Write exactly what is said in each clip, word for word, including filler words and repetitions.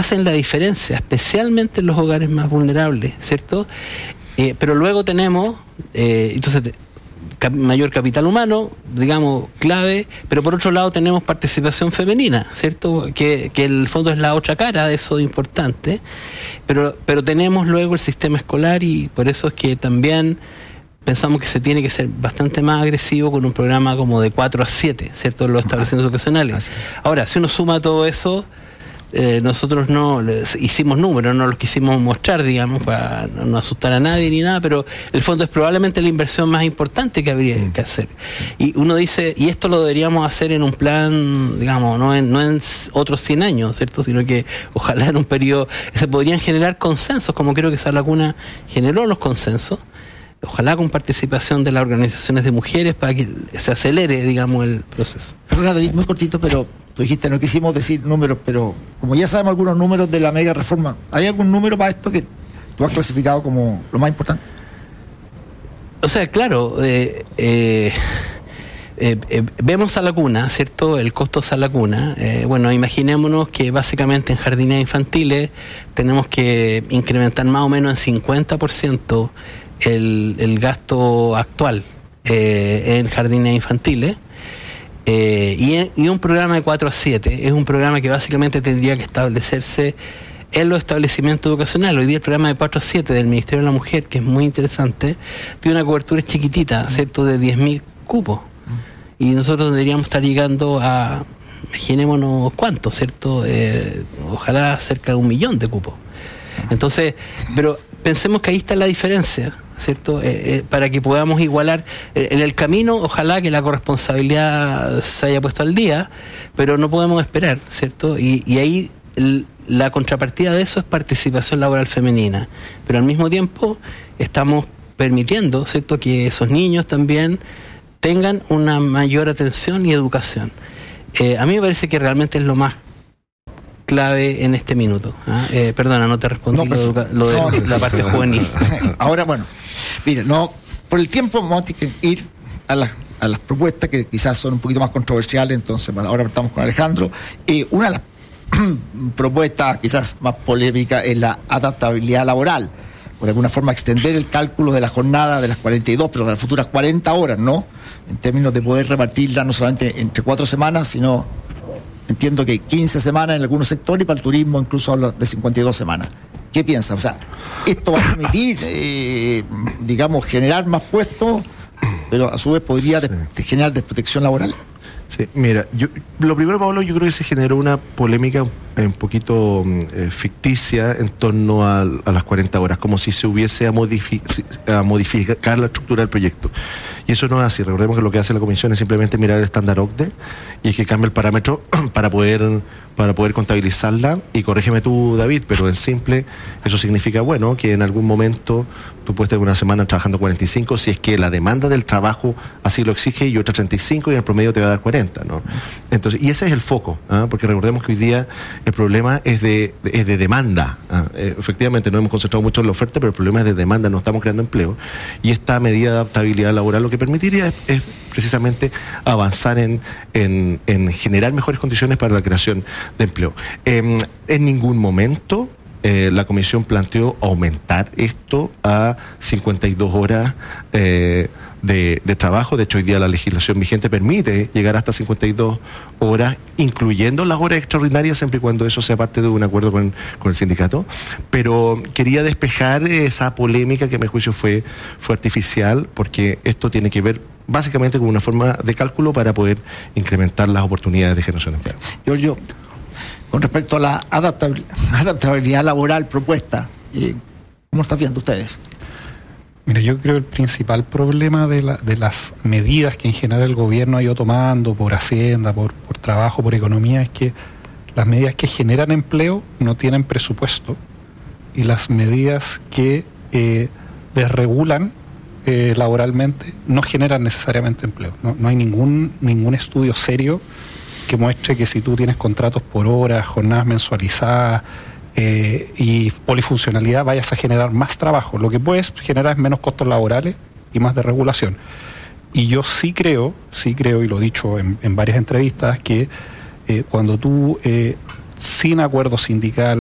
hacen la diferencia, especialmente en los hogares más vulnerables, ¿cierto? Eh, pero luego tenemos, eh, entonces, cap- mayor capital humano, digamos, clave, pero por otro lado tenemos participación femenina, ¿cierto? Que, que en el fondo es la otra cara de eso importante, pero, pero tenemos luego el sistema escolar y por eso es que también pensamos que se tiene que ser bastante más agresivo con un programa como de cuatro a siete, ¿cierto? En los establecimientos educacionales. Ahora, si uno suma todo eso, eh, nosotros no les hicimos números, no los quisimos mostrar, digamos, para no, no asustar a nadie ni nada, pero el fondo es probablemente la inversión más importante que habría que hacer. Y uno dice, y esto lo deberíamos hacer en un plan, digamos, no en, no en otros cien años, ¿cierto? Sino que ojalá en un periodo, se podrían generar consensos, como creo que Sala Cuna generó los consensos. Ojalá con participación de las organizaciones de mujeres para que se acelere, digamos, el proceso. Perdona, David, muy cortito, pero tú dijiste, no quisimos decir números, pero como ya sabemos algunos números de la mega reforma, ¿hay algún número para esto que tú has clasificado como lo más importante? O sea, claro, eh, eh, eh, eh, vemos Sala Cuna, ¿cierto? El costo Sala Cuna. Eh, bueno, imaginémonos que básicamente en jardines infantiles tenemos que incrementar más o menos en cincuenta por ciento El, el gasto actual eh, en jardines infantiles eh, y, en, y un programa de cuatro a siete es un programa que básicamente tendría que establecerse en los establecimientos educacionales. Hoy día el programa de cuatro a siete del Ministerio de la Mujer, que es muy interesante, tiene una cobertura chiquitita, ¿cierto?, de diez mil cupos, y nosotros deberíamos estar llegando a, imaginémonos cuánto, ¿cierto?, eh, ojalá cerca de un millón de cupos. Entonces, pero pensemos que ahí está la diferencia, ¿cierto? Eh, eh, para que podamos igualar eh, en el camino, ojalá que la corresponsabilidad se haya puesto al día, pero no podemos esperar, ¿cierto? Y, y ahí el, la contrapartida de eso es participación laboral femenina, pero al mismo tiempo estamos permitiendo, ¿cierto?, que esos niños también tengan una mayor atención y educación. Eh, a mí me parece que realmente es lo más clave en este minuto. ¿Ah? Eh, perdona, no te respondí no, lo, de, lo de no, la parte juvenil. Ahora, bueno, mire, no, por el tiempo vamos a tener que ir a, la, a las propuestas que quizás son un poquito más controversiales, entonces bueno, ahora estamos con Alejandro. Eh, una de las propuestas quizás más polémicas es la adaptabilidad laboral, o de alguna forma extender el cálculo de la jornada de las cuarenta y dos, pero de las futuras cuarenta horas, ¿no? En términos de poder repartirla no solamente entre cuatro semanas, sino entiendo que quince semanas en algunos sectores, y para el turismo incluso hablo de cincuenta y dos semanas. ¿Qué piensa? O sea, ¿esto va a permitir, eh, digamos, generar más puestos, pero a su vez podría de, de generar desprotección laboral? Sí, mira, yo, lo primero, Pablo, yo creo que se generó una polémica un poquito eh, ficticia en torno a, a las cuarenta horas, como si se hubiese a, modifi- a modificar la estructura del proyecto. Y eso no es así. Recordemos que lo que hace la Comisión es simplemente mirar el estándar O C D E y es que cambia el parámetro para poder para poder contabilizarla. Y corrígeme tú, David, pero en simple eso significa, bueno, que en algún momento tú puedes tener una semana trabajando cuarenta y cinco si es que la demanda del trabajo así lo exige, y otra treinta y cinco, y en el promedio te va a dar cuarenta, ¿no? Entonces, y ese es el foco, ¿eh? Porque recordemos que hoy día el problema es de, es de demanda. ¿eh? Efectivamente, no hemos concentrado mucho en la oferta, pero el problema es de demanda, no estamos creando empleo. Y esta medida de adaptabilidad laboral lo que permitiría es, es precisamente avanzar en, en, en generar mejores condiciones para la creación de empleo. Eh, en ningún momento Eh, la Comisión planteó aumentar esto a cincuenta y dos horas eh, de, de trabajo. De hecho, hoy día la legislación vigente permite llegar hasta cincuenta y dos horas, incluyendo las horas extraordinarias, siempre y cuando eso sea parte de un acuerdo con, con el sindicato. Pero quería despejar esa polémica que a mi juicio fue, fue artificial, porque esto tiene que ver básicamente con una forma de cálculo para poder incrementar las oportunidades de generación de empleo. Giorgio, con respecto a la adaptabilidad laboral propuesta, ¿cómo están viendo ustedes? Mira, yo creo que el principal problema de, la, de las medidas que en general el gobierno ha ido tomando por Hacienda, por, por trabajo, por economía, es que las medidas que generan empleo no tienen presupuesto, y las medidas que eh, desregulan eh, laboralmente no generan necesariamente empleo. No, no hay ningún, ningún estudio serio que muestre que si tú tienes contratos por hora, jornadas mensualizadas eh, y polifuncionalidad, vayas a generar más trabajo. Lo que puedes generar es menos costos laborales y más de regulación. Y yo sí creo, sí creo, y lo he dicho en, en varias entrevistas, que eh, cuando tú, eh, sin acuerdo sindical,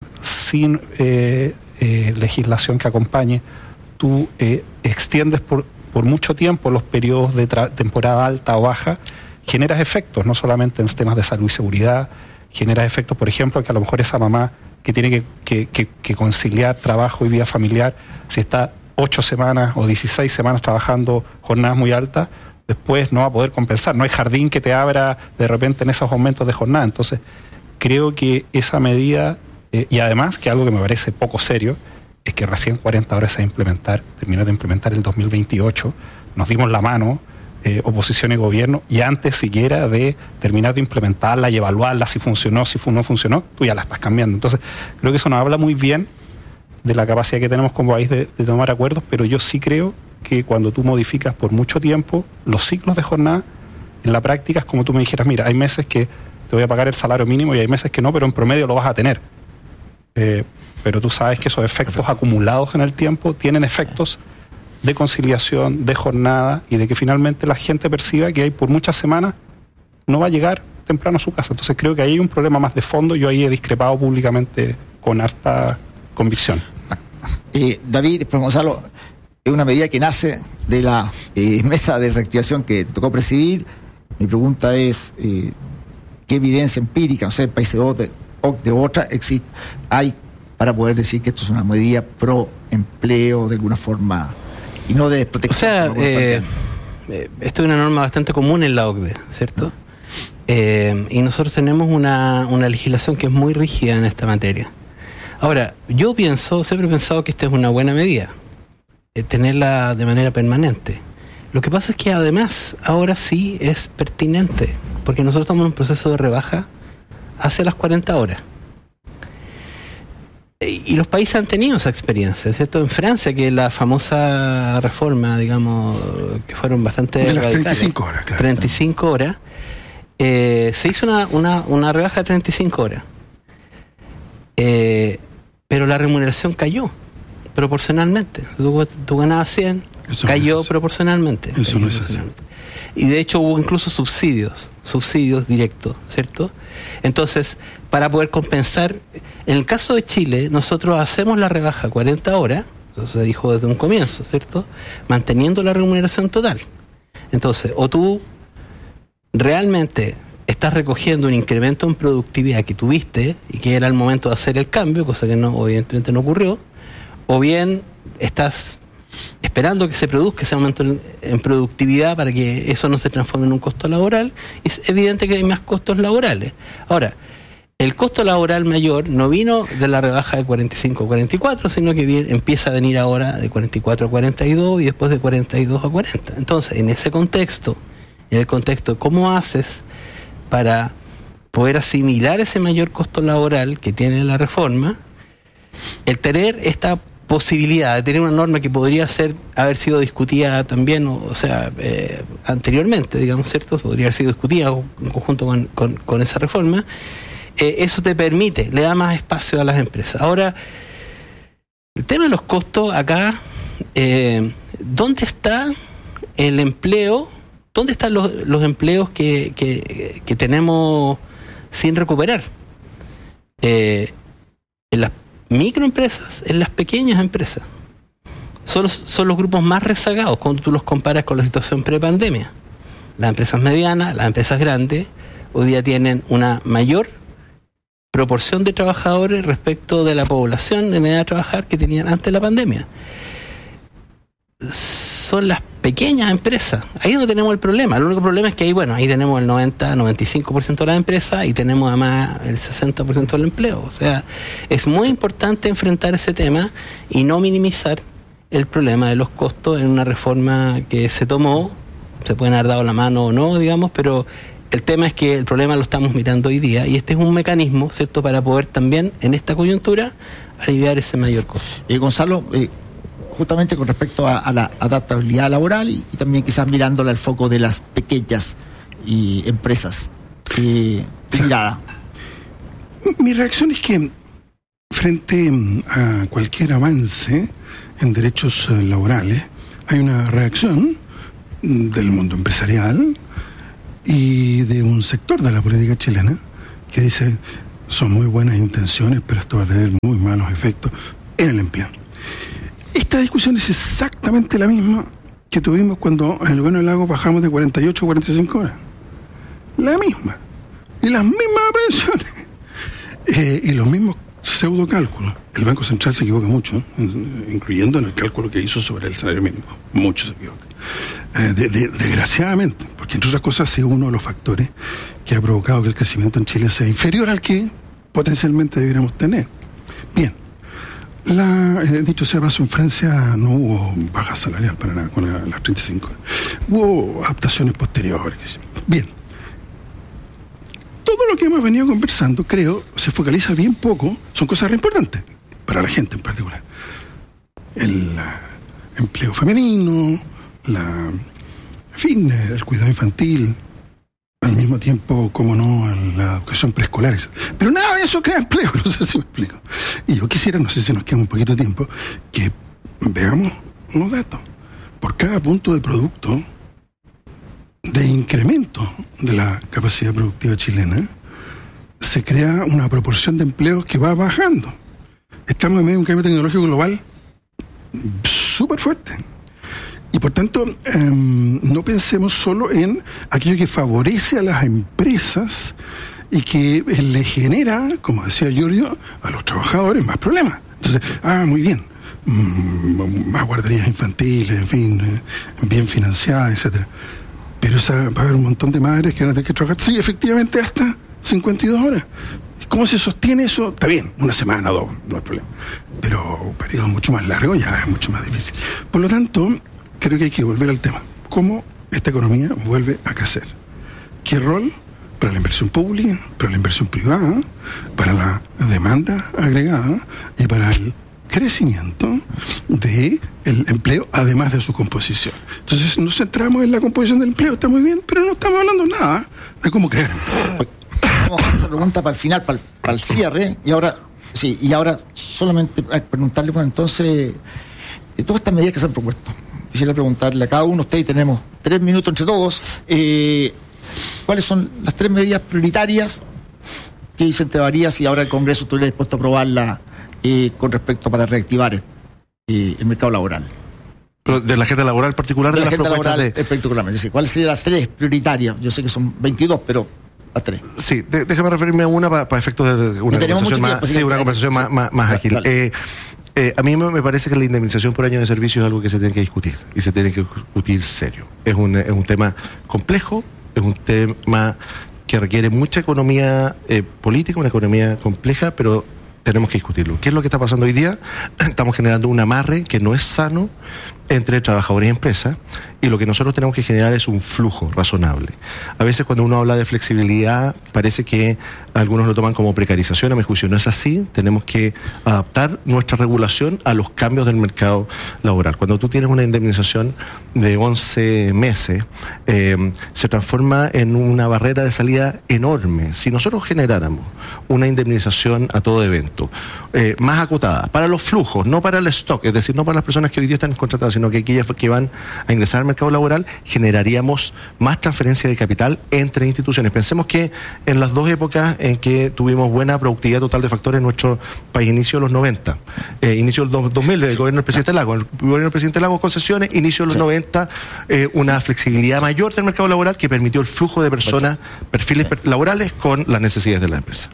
sin eh, eh, legislación que acompañe, tú eh, extiendes por, por mucho tiempo los periodos de tra- temporada alta o baja, generas efectos, no solamente en temas de salud y seguridad, generas efectos, por ejemplo, que a lo mejor esa mamá que tiene que, que, que, que conciliar trabajo y vida familiar, si está ocho semanas o dieciséis semanas trabajando jornadas muy altas, después no va a poder compensar. No hay jardín que te abra de repente en esos aumentos de jornada. Entonces, creo que esa medida, eh, y además que algo que me parece poco serio, es que recién cuarenta horas se va a implementar, terminó de implementar el dos mil veintiocho, nos dimos la mano, eh, oposición y gobierno, y antes siquiera de terminar de implementarla y evaluarla, si funcionó, si no funcionó, tú ya la estás cambiando. Entonces, creo que eso nos habla muy bien de la capacidad que tenemos como país de, de tomar acuerdos, pero yo sí creo que cuando tú modificas por mucho tiempo los ciclos de jornada, en la práctica es como tú me dijeras, mira, hay meses que te voy a pagar el salario mínimo y hay meses que no, pero en promedio lo vas a tener. Eh, pero tú sabes que esos efectos Perfecto. acumulados en el tiempo tienen efectos de conciliación, de jornada, y de que finalmente la gente perciba que hay por muchas semanas no va a llegar temprano a su casa. Entonces creo que ahí hay un problema más de fondo. Yo ahí he discrepado públicamente con harta convicción. Eh, David, después Gonzalo, es una medida que nace de la eh, mesa de reactivación que te tocó presidir. Mi pregunta es, eh, ¿qué evidencia empírica, no sé, en países o de, o de otra, existe, hay para poder decir que esto es una medida pro empleo de alguna forma y no de protección? O sea, eh, eh, esto es una norma bastante común en la O C D E, ¿cierto? ¿No? Eh, y nosotros tenemos una, una legislación que es muy rígida en esta materia. Ahora, yo pienso, siempre he pensado que esta es una buena medida, eh, tenerla de manera permanente. Lo que pasa es que además, ahora sí es pertinente, porque nosotros estamos en un proceso de rebaja hacia las cuarenta horas. Y los países han tenido esa experiencia, ¿cierto? En Francia, que la famosa reforma, digamos, que fueron bastante de las radicales, treinta y cinco horas, claro. treinta y cinco horas, eh, se hizo una, una, una rebaja de treinta y cinco horas. Eh, pero la remuneración cayó proporcionalmente. Tú, tú ganabas cien, eso cayó no es proporcionalmente. Eso cayó no es proporcionalmente. Y de hecho hubo incluso subsidios, subsidios directos, ¿cierto? Entonces, para poder compensar, en el caso de Chile, nosotros hacemos la rebaja a cuarenta horas, eso se dijo desde un comienzo, ¿cierto? Manteniendo la remuneración total. Entonces, o tú realmente estás recogiendo un incremento en productividad que tuviste y que era el momento de hacer el cambio, cosa que no, evidentemente no ocurrió, o bien estás esperando que se produzca ese aumento en, en productividad para que eso no se transforme en un costo laboral. Es evidente que hay más costos laborales. Ahora, el costo laboral mayor no vino de la rebaja de cuarenta y cinco a cuarenta y cuatro, sino que viene, empieza a venir ahora de cuarenta y cuatro a cuarenta y dos y después de cuarenta y dos a cuarenta. Entonces, en ese contexto, en el contexto de cómo haces para poder asimilar ese mayor costo laboral que tiene la reforma, el tener esta posibilidad de tener una norma que podría ser haber sido discutida también, o, o sea, eh, anteriormente, digamos, ¿cierto? Podría haber sido discutida en conjunto con, con, con esa reforma. Eh, eso te permite, le da más espacio a las empresas. Ahora, el tema de los costos acá, eh, ¿dónde está el empleo? ¿Dónde están los, los empleos que, que, que tenemos sin recuperar? Eh, en las microempresas, en las pequeñas empresas. Son los, son los grupos más rezagados cuando tú los comparas con la situación pre-pandemia. Las empresas medianas, las empresas grandes, hoy día tienen una mayor proporción de trabajadores respecto de la población en edad de trabajar que tenían antes de la pandemia. Son las pequeñas empresas. Ahí es donde tenemos el problema. El único problema es que ahí, bueno, ahí tenemos el noventa, noventa y cinco por ciento de las empresas y tenemos además el sesenta por ciento del empleo. O sea, es muy importante enfrentar ese tema y no minimizar el problema de los costos en una reforma que se tomó. Se pueden haber dado la mano o no, digamos, pero el tema es que el problema lo estamos mirando hoy día y este es un mecanismo, ¿cierto?, para poder también en esta coyuntura aliviar ese mayor costo. Eh, Gonzalo, eh, justamente con respecto a, a la adaptabilidad laboral y, y también quizás mirándole al foco de las pequeñas y empresas. Eh, claro. Mirada. Mi reacción es que frente a cualquier avance en derechos laborales hay una reacción del mundo empresarial y de un sector de la política chilena que dice, son muy buenas intenciones, pero esto va a tener muy malos efectos en el empleo. Esta discusión es exactamente la misma que tuvimos cuando en el Bueno del Lago bajamos de cuarenta y ocho a cuarenta y cinco horas. La misma. Y las mismas presiones. Eh, y los mismos pseudocálculos. El Banco Central se equivoca mucho, incluyendo en el cálculo que hizo sobre el salario mínimo. Mucho se equivoca. Eh, de, de, desgraciadamente, porque entre otras cosas ha sido uno de los factores que ha provocado que el crecimiento en Chile sea inferior al que potencialmente deberíamos tener. Bien. La, eh, dicho sea paso, en Francia no hubo baja salarial para nada con la, las treinta y cinco. Hubo adaptaciones posteriores. Bien. Todo lo que hemos venido conversando, creo, se focaliza bien poco, son cosas re importantes, para la gente en particular. El uh, empleo femenino, la, en fin, el cuidado infantil, al mismo tiempo, como no, la educación preescolar. Pero nada de eso crea empleo, no sé si me explico. Y yo quisiera, no sé si nos queda un poquito de tiempo, que veamos unos datos. Por cada punto de producto de incremento de la capacidad productiva chilena, se crea una proporción de empleos que va bajando. Estamos en medio de un cambio tecnológico global súper fuerte. Y por tanto, eh, no pensemos solo en aquello que favorece a las empresas y que le genera, como decía Giorgio, a los trabajadores más problemas. Entonces, ah, muy bien, mm, más guarderías infantiles, en fin, eh, bien financiadas, etcétera. Pero esa, va a haber un montón de madres que van a tener que trabajar, sí, efectivamente, hasta cincuenta y dos horas. ¿Cómo se sostiene eso? Está bien, una semana o dos, no hay problema. Pero periodos mucho más largos ya es mucho más difícil. Por lo tanto, creo que hay que volver al tema. ¿Cómo esta economía vuelve a crecer? ¿Qué rol para la inversión pública, para la inversión privada, para la demanda agregada y para el crecimiento del empleo, además de su composición? Entonces nos centramos en la composición del empleo, está muy bien, pero no estamos hablando nada de cómo crear. Vamos a hacer esa pregunta para el final, para el, para el cierre, y ahora, sí, y ahora solamente preguntarle, bueno, entonces, de todas estas medidas que se han propuesto, quisiera preguntarle a cada uno de ustedes, tenemos tres minutos entre todos, eh, ¿cuáles son las tres medidas prioritarias que incentivaría si ahora el Congreso estuviera dispuesto a aprobarla eh, con respecto para reactivar eh, el mercado laboral? Pero de la agenda laboral particular, de, de, la las agenda propuestas laboral de... particularmente, es decir, ¿cuáles serían las tres prioritarias? Yo sé que son veintidós, pero las tres. Sí, de, déjame referirme a una para pa efectos de una conversación más, tiempo, sí, una conversación sí. más, más, más ágil. Eh, eh, a mí me parece que la indemnización por año de servicio es algo que se tiene que discutir, y se tiene que discutir serio. Es un, es un tema complejo, es un tema que requiere mucha economía eh, política, una economía compleja, pero tenemos que discutirlo. ¿Qué es lo que está pasando hoy día? Estamos generando un amarre que no es sano entre trabajadores y empresas, y lo que nosotros tenemos que generar es un flujo razonable. A veces cuando uno habla de flexibilidad parece que algunos lo toman como precarización. A mi juicio no es así. Tenemos que adaptar nuestra regulación a los cambios del mercado laboral. Cuando tú tienes una indemnización de once meses, eh, se transforma en una barrera de salida enorme. Si nosotros generáramos una indemnización a todo evento eh, más acotada, para los flujos, no para el stock, es decir, no para las personas que hoy día están contratadas, sino que aquellas que van a ingresar al mercado laboral, generaríamos más transferencia de capital entre instituciones. Pensemos que en las dos épocas en que tuvimos buena productividad total de factores en nuestro país, inicio de los noventa, eh, inicio del dos mil, el gobierno del presidente Lago, el gobierno del presidente Lago, concesiones, inicio de los sí. noventa, eh, una flexibilidad mayor del mercado laboral que permitió el flujo de personas, perfiles sí. laborales con las necesidades de la empresa.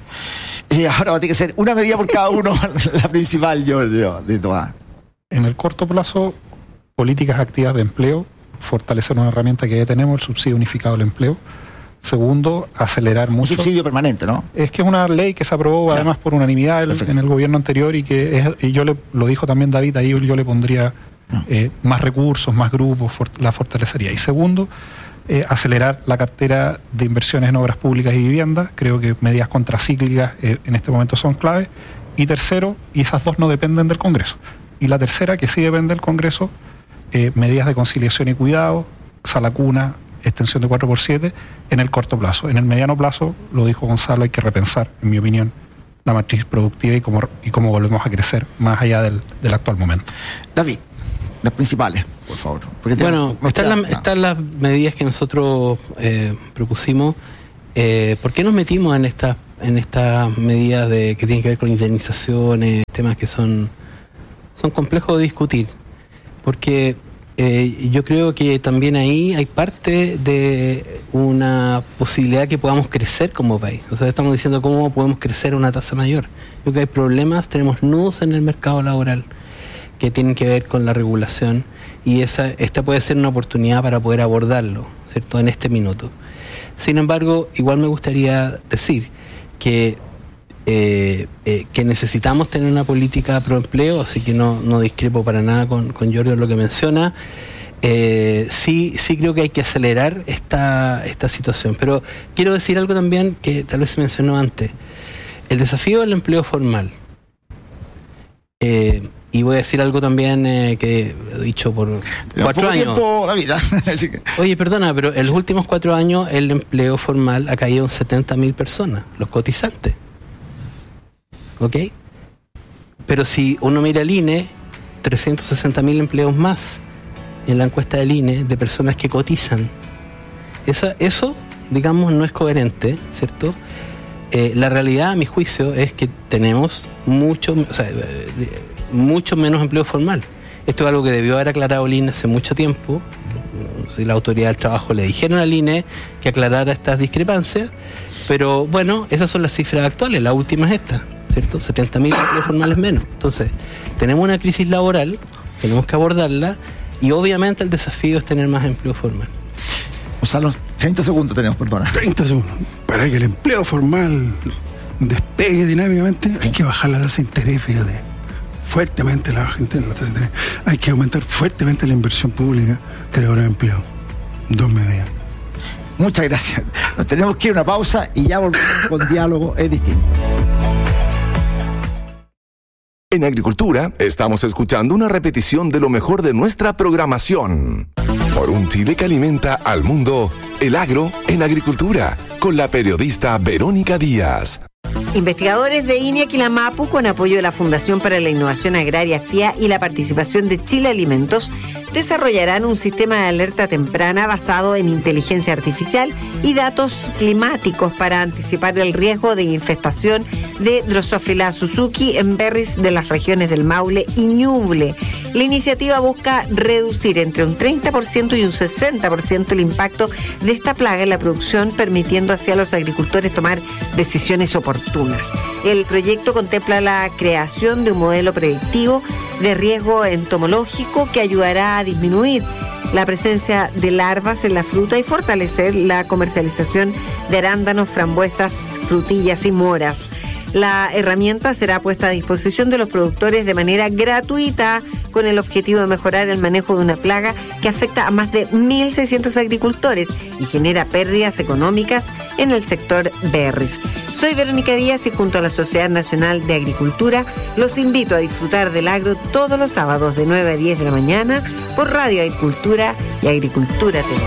Y ahora va a tener que ser una medida por cada uno, la principal, Giorgio, de Tomás. En el corto plazo, políticas activas de empleo, fortalecer una herramienta que ya tenemos, el subsidio unificado del empleo. Segundo, acelerar mucho. Un subsidio permanente, ¿no? Es que es una ley que se aprobó ya. además por unanimidad el, en el gobierno anterior, y que es, y yo le, lo dijo también David, ahí yo le pondría eh, más recursos, más grupos, for, la fortalecería. Y segundo, eh, acelerar la cartera de inversiones en obras públicas y viviendas. Creo que medidas contracíclicas eh, en este momento son clave. Y tercero, y esas dos no dependen del Congreso. Y la tercera, que sí depende del Congreso, Eh, medidas de conciliación y cuidado, sala cuna, extensión de cuatro por siete, en el corto plazo. En el mediano plazo, lo dijo Gonzalo, hay que repensar, en mi opinión, la matriz productiva y cómo, y cómo volvemos a crecer más allá del, del actual momento. David, las principales, por favor. Porque bueno, están, la, están las medidas que nosotros eh, propusimos. Eh, ¿Por qué nos metimos en estas en estas medidas de que tienen que ver con indemnizaciones, temas que son, son complejos de discutir, porque eh, yo creo que también ahí hay parte de una posibilidad que podamos crecer como país. O sea, estamos diciendo cómo podemos crecer a una tasa mayor. Yo creo que hay problemas, tenemos nudos en el mercado laboral que tienen que ver con la regulación, y esa esta puede ser una oportunidad para poder abordarlo, ¿cierto?, en este minuto. Sin embargo, igual me gustaría decir que eh, eh, que necesitamos tener una política pro empleo, así que no, no discrepo para nada con, con Giorgio en lo que menciona. Eh, sí, sí creo que hay que acelerar esta, esta situación, pero quiero decir algo también que tal vez se mencionó antes. El desafío del empleo formal, eh, y voy a decir algo también eh, que he dicho por cuatro años. Tiempo, la vida. Así que... Oye, perdona, pero en los últimos cuatro años el empleo formal ha caído en setenta mil personas, los cotizantes. ¿Ok? Pero si uno mira el I N E, trescientos sesenta mil empleos más en la encuesta del I N E de personas que cotizan. Esa, eso, digamos, no es coherente, ¿cierto? Eh, la realidad, a mi juicio, es que tenemos mucho, o sea, mucho menos empleo formal. Esto es algo que debió haber aclarado el I N E hace mucho tiempo. Si la autoridad del trabajo le dijeron al I N E que aclarara estas discrepancias, pero bueno, esas son las cifras actuales, la última es esta, ¿cierto? setenta mil empleos formales menos. Entonces, tenemos una crisis laboral, tenemos que abordarla, y obviamente el desafío es tener más empleo formal. Gonzalo, treinta segundos tenemos, perdona. treinta segundos. Para que el empleo formal despegue dinámicamente, hay que bajar la tasa de interés, fíjate. Fuertemente la baja la tasa de interés. Hay que aumentar fuertemente la inversión pública creadora de empleo. Dos medidas. Muchas gracias. Nos tenemos que ir a una pausa y ya volvemos con Diálogo es Distinto. En Agricultura estamos escuchando una repetición de lo mejor de nuestra programación. Por un Chile que alimenta al mundo, el agro en Agricultura, con la periodista Verónica Díaz. Investigadores de INEA Quilamapu, con apoyo de la Fundación para la Innovación Agraria F I A y la participación de Chile Alimentos, desarrollarán un sistema de alerta temprana basado en inteligencia artificial y datos climáticos para anticipar el riesgo de infestación de Drosophila Suzuki en berries de las regiones del Maule y Ñuble. La iniciativa busca reducir entre un treinta por ciento y un sesenta por ciento el impacto de esta plaga en la producción, permitiendo así a los agricultores tomar decisiones oportunas. El proyecto contempla la creación de un modelo predictivo de riesgo entomológico que ayudará a disminuir la presencia de larvas en la fruta y fortalecer la comercialización de arándanos, frambuesas, frutillas y moras. La herramienta será puesta a disposición de los productores de manera gratuita, con el objetivo de mejorar el manejo de una plaga que afecta a más de mil seiscientos agricultores y genera pérdidas económicas en el sector berries. Soy Verónica Díaz y junto a la Sociedad Nacional de Agricultura los invito a disfrutar del agro todos los sábados de nueve a diez de la mañana por Radio Agricultura y Agricultura T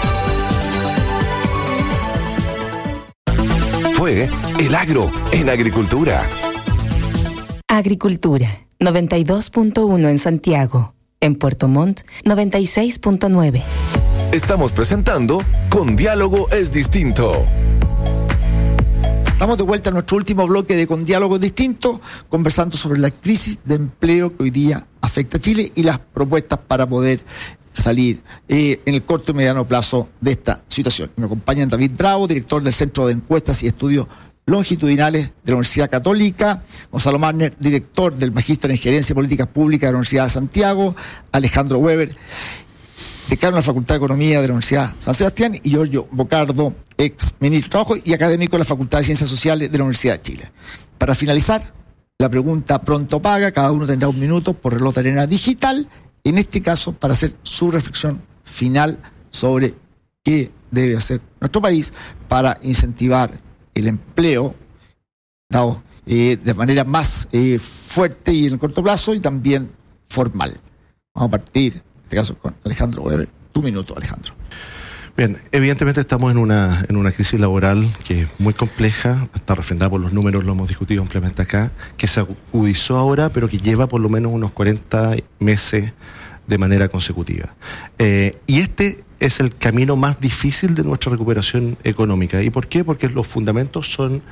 V. Fue El Agro en Agricultura. Agricultura, noventa y dos punto uno en Santiago. En Puerto Montt, noventa y seis punto nueve. Estamos presentando Con Diálogo es Distinto. Estamos de vuelta a nuestro último bloque de Con Diálogo Distinto, conversando sobre la crisis de empleo que hoy día afecta a Chile y las propuestas para poder salir eh, en el corto y mediano plazo de esta situación. Me acompañan David Bravo, director del Centro de Encuestas y Estudios Longitudinales de la Universidad Católica, Gonzalo Marner, director del Magíster en Gerencia y Políticas Públicas de la Universidad de Santiago, Alejandro Weber, decano de la Facultad de Economía de la Universidad San Sebastián, y Giorgio Bocardo, ex ministro de Trabajo y académico de la Facultad de Ciencias Sociales de la Universidad de Chile. Para finalizar, la pregunta pronto paga, cada uno tendrá un minuto por reloj de arena digital, en este caso para hacer su reflexión final sobre qué debe hacer nuestro país para incentivar el empleo dado eh, de manera más eh, fuerte y en el corto plazo y también formal. Vamos a partir, en este caso, con Alejandro Weber. Tu minuto, Alejandro. Bien, evidentemente estamos en una en una crisis laboral que es muy compleja, está refrendada por los números, lo hemos discutido ampliamente acá, que se agudizó ahora, pero que lleva por lo menos unos cuarenta meses de manera consecutiva. Eh, y este es el camino más difícil de nuestra recuperación económica. ¿Y por qué? Porque los fundamentos son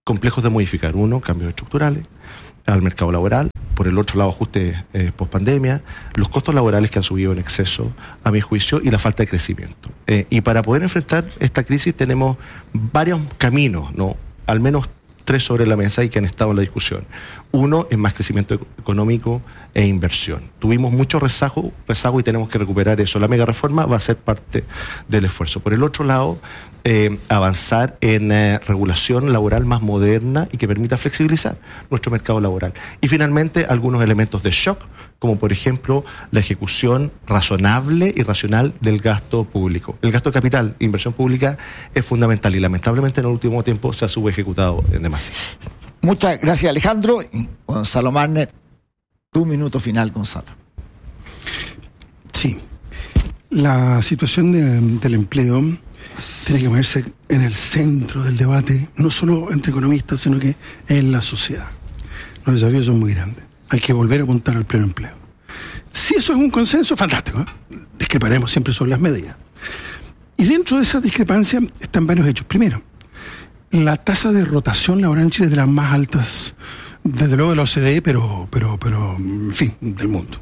complejos de modificar. Uno, cambios estructurales al mercado laboral. Por el otro lado, ajustes eh, post-pandemia, los costos laborales que han subido en exceso, a mi juicio, y la falta de crecimiento. Eh, y para poder enfrentar esta crisis tenemos varios caminos, ¿no? Al menos tres sobre la mesa y que han estado en la discusión. Uno es más crecimiento económico e inversión. Tuvimos mucho rezago, rezago y tenemos que recuperar eso. La mega reforma va a ser parte del esfuerzo. Por el otro lado, eh, avanzar en eh, regulación laboral más moderna y que permita flexibilizar nuestro mercado laboral. Y finalmente, algunos elementos de shock, como por ejemplo la ejecución razonable y racional del gasto público. El gasto de capital, inversión pública, es fundamental y lamentablemente en el último tiempo se ha subejecutado en demasía. Muchas gracias, Alejandro. Gonzalo Marner, tu minuto final, Gonzalo. Sí, la situación de, del empleo tiene que ponerse en el centro del debate, no solo entre economistas, sino que en la sociedad. Los desafíos son muy grandes. Hay que volver a apuntar al pleno empleo. Si eso es un consenso, fantástico, ¿eh? Discreparemos siempre sobre las medidas. Y dentro de esa discrepancia están varios hechos. Primero, la tasa de rotación laboral en Chile es de las más altas, desde luego de la O C D E, pero, pero, pero en fin, del mundo.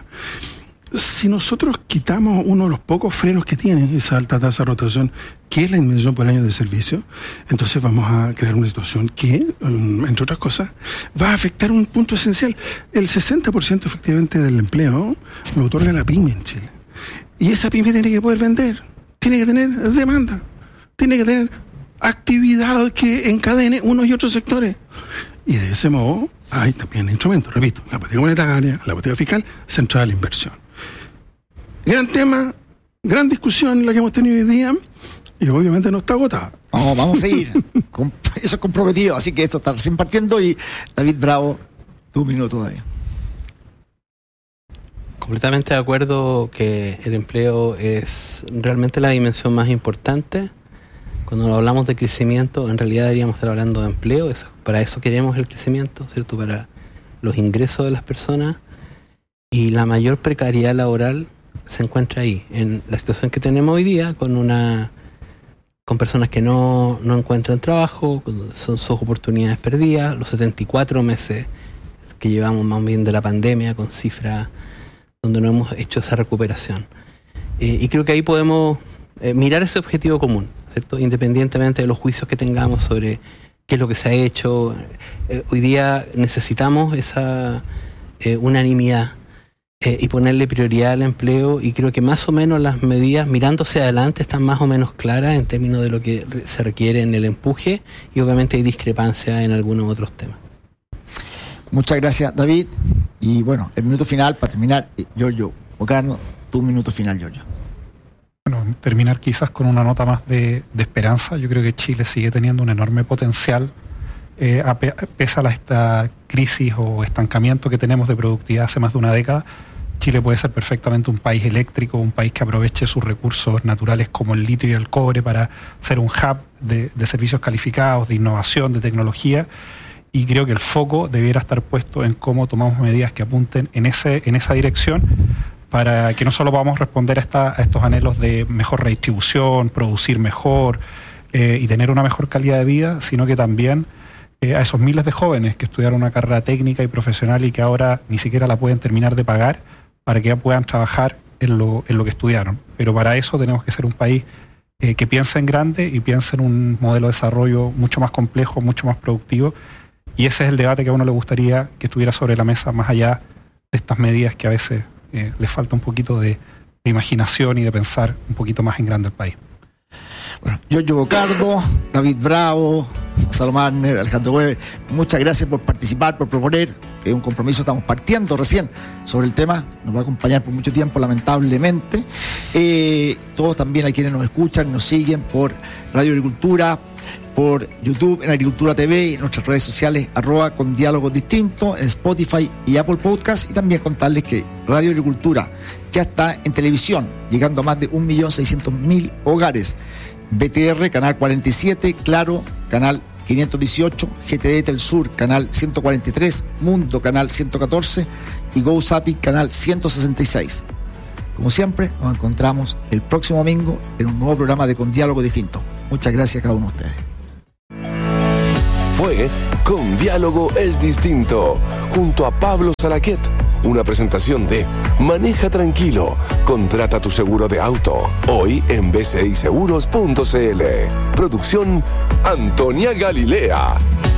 Si nosotros quitamos uno de los pocos frenos que tiene esa alta tasa de rotación, que es la indemnización por año de servicio, entonces vamos a crear una situación que, entre otras cosas, va a afectar un punto esencial. El sesenta por ciento efectivamente del empleo lo otorga la pyme en Chile. Y esa pyme tiene que poder vender, tiene que tener demanda, tiene que tener actividad que encadene unos y otros sectores. Y de ese modo hay también instrumentos, repito, la política monetaria, la política fiscal, centrada en la inversión. Gran tema, gran discusión la que hemos tenido hoy día y obviamente no está agotada. No, vamos a seguir. Eso es comprometido, así que esto está recién partiendo. Y David Bravo, tu minuto todavía. Completamente de acuerdo que el empleo es realmente la dimensión más importante. Cuando hablamos de crecimiento, en realidad deberíamos estar hablando de empleo. Eso, para eso queremos el crecimiento, ¿cierto? Para los ingresos de las personas. Y la mayor precariedad laboral se encuentra ahí, en la situación que tenemos hoy día, con una con personas que no, no encuentran trabajo, son sus oportunidades perdidas, los setenta y cuatro meses que llevamos más bien de la pandemia, con cifras donde no hemos hecho esa recuperación. Eh, y creo que ahí podemos eh, mirar ese objetivo común, ¿cierto? Independientemente de los juicios que tengamos sobre qué es lo que se ha hecho. Eh, hoy día necesitamos esa eh, unanimidad Eh, y ponerle prioridad al empleo, y creo que más o menos las medidas mirándose adelante están más o menos claras en términos de lo que se requiere en el empuje, y obviamente hay discrepancia en algunos otros temas. Muchas gracias, David. Y bueno, el minuto final para terminar, Giorgio Ocarno, tu minuto final, Giorgio. Bueno, terminar quizás con una nota más de, de esperanza. Yo creo que Chile sigue teniendo un enorme potencial, eh, a, pe- pese a la, esta crisis o estancamiento que tenemos de productividad hace más de una década. Chile puede ser perfectamente un país eléctrico, un país que aproveche sus recursos naturales como el litio y el cobre para ser un hub de, de servicios calificados, de innovación, de tecnología, y creo que el foco debiera estar puesto en cómo tomamos medidas que apunten en, ese, en esa dirección, para que no solo podamos responder a, esta, a estos anhelos de mejor redistribución, producir mejor eh, y tener una mejor calidad de vida, sino que también eh, a esos miles de jóvenes que estudiaron una carrera técnica y profesional y que ahora ni siquiera la pueden terminar de pagar, para que puedan trabajar en lo, en lo que estudiaron. Pero para eso tenemos que ser un país eh, que piense en grande y piense en un modelo de desarrollo mucho más complejo, mucho más productivo, y ese es el debate que a uno le gustaría que estuviera sobre la mesa, más allá de estas medidas que a veces eh, les falta un poquito de, de imaginación y de pensar un poquito más en grande el país. Bueno, Giorgio Bocardo, David Bravo, Gonzalo Marner, Alejandro Weber, muchas gracias por participar, por proponer. Es un compromiso, estamos partiendo recién sobre el tema, nos va a acompañar por mucho tiempo, lamentablemente. Eh, todos también a quienes nos escuchan, nos siguen por Radio Agricultura, por YouTube, en Agricultura T V, y en nuestras redes sociales, arroba con diálogos distintos, en Spotify y Apple Podcast, y también contarles que Radio Agricultura ya está en televisión, llegando a más de un millón seiscientos mil hogares. B T R, canal cuarenta y siete, Claro, canal quinientos dieciocho, G T D Telsur, canal ciento cuarenta y tres, Mundo, canal ciento catorce y GoZapi, canal ciento sesenta y seis. Como siempre, nos encontramos el próximo domingo en un nuevo programa de Con Diálogo Distinto. Muchas gracias a cada uno de ustedes. fue Con Diálogo es Distinto, junto a Pablo Salaquet. Una presentación de Maneja Tranquilo, contrata tu seguro de auto. Hoy en b c i seguros punto c l. Producción Antonia Galilea.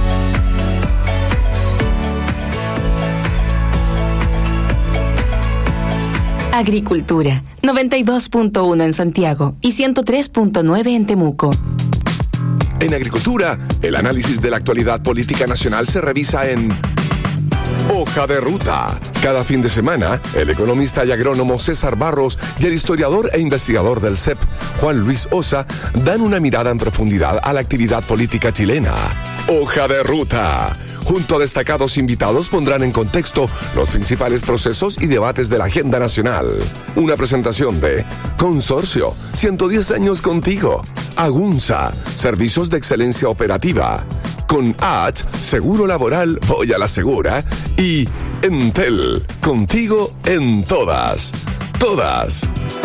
Agricultura, noventa y dos punto uno en Santiago y ciento tres punto nueve en Temuco. En Agricultura, el análisis de la actualidad política nacional se revisa en Hoja de Ruta. Cada fin de semana, el economista y agrónomo César Barros y el historiador e investigador del C E P, Juan Luis Osa, dan una mirada en profundidad a la actividad política chilena. Hoja de Ruta. Junto a destacados invitados pondrán en contexto los principales procesos y debates de la agenda nacional. Una presentación de Consorcio, ciento diez años contigo. Agunza, servicios de excelencia operativa. Con H, Seguro Laboral, voy a la segura. Y Entel, contigo en todas. Todas.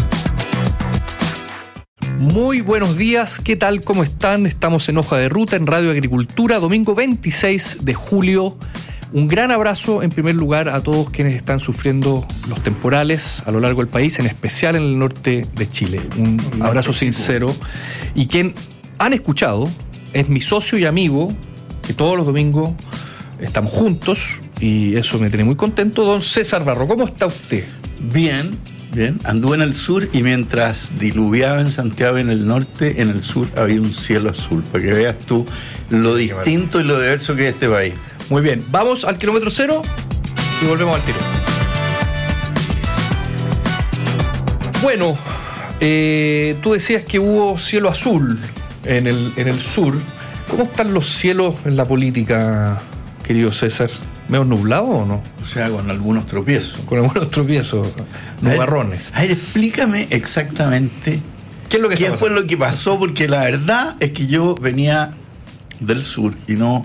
Muy buenos días, ¿qué tal? ¿Cómo están? Estamos en Hoja de Ruta, en Radio Agricultura, domingo veintiséis de julio. Un gran abrazo, en primer lugar, a todos quienes están sufriendo los temporales a lo largo del país, en especial en el norte de Chile. Un abrazo sincero. Y quien han escuchado es mi socio y amigo, que todos los domingos estamos juntos, y eso me tiene muy contento, don César Barro. ¿Cómo está usted? Bien. Bien, anduve en el sur y mientras diluviaba en Santiago en el norte, en el sur había un cielo azul, para que veas tú lo distinto y lo diverso que es este país. Muy bien, vamos al kilómetro cero y volvemos al tiro. Bueno, eh, tú decías que hubo cielo azul en el, en el sur. ¿Cómo están los cielos en la política, querido César? ¿Medio nublado o no? O sea, con algunos tropiezos. Con algunos tropiezos, nubarrones. A ver, explícame exactamente qué es lo que qué fue lo que pasó, porque la verdad es que yo venía del sur y no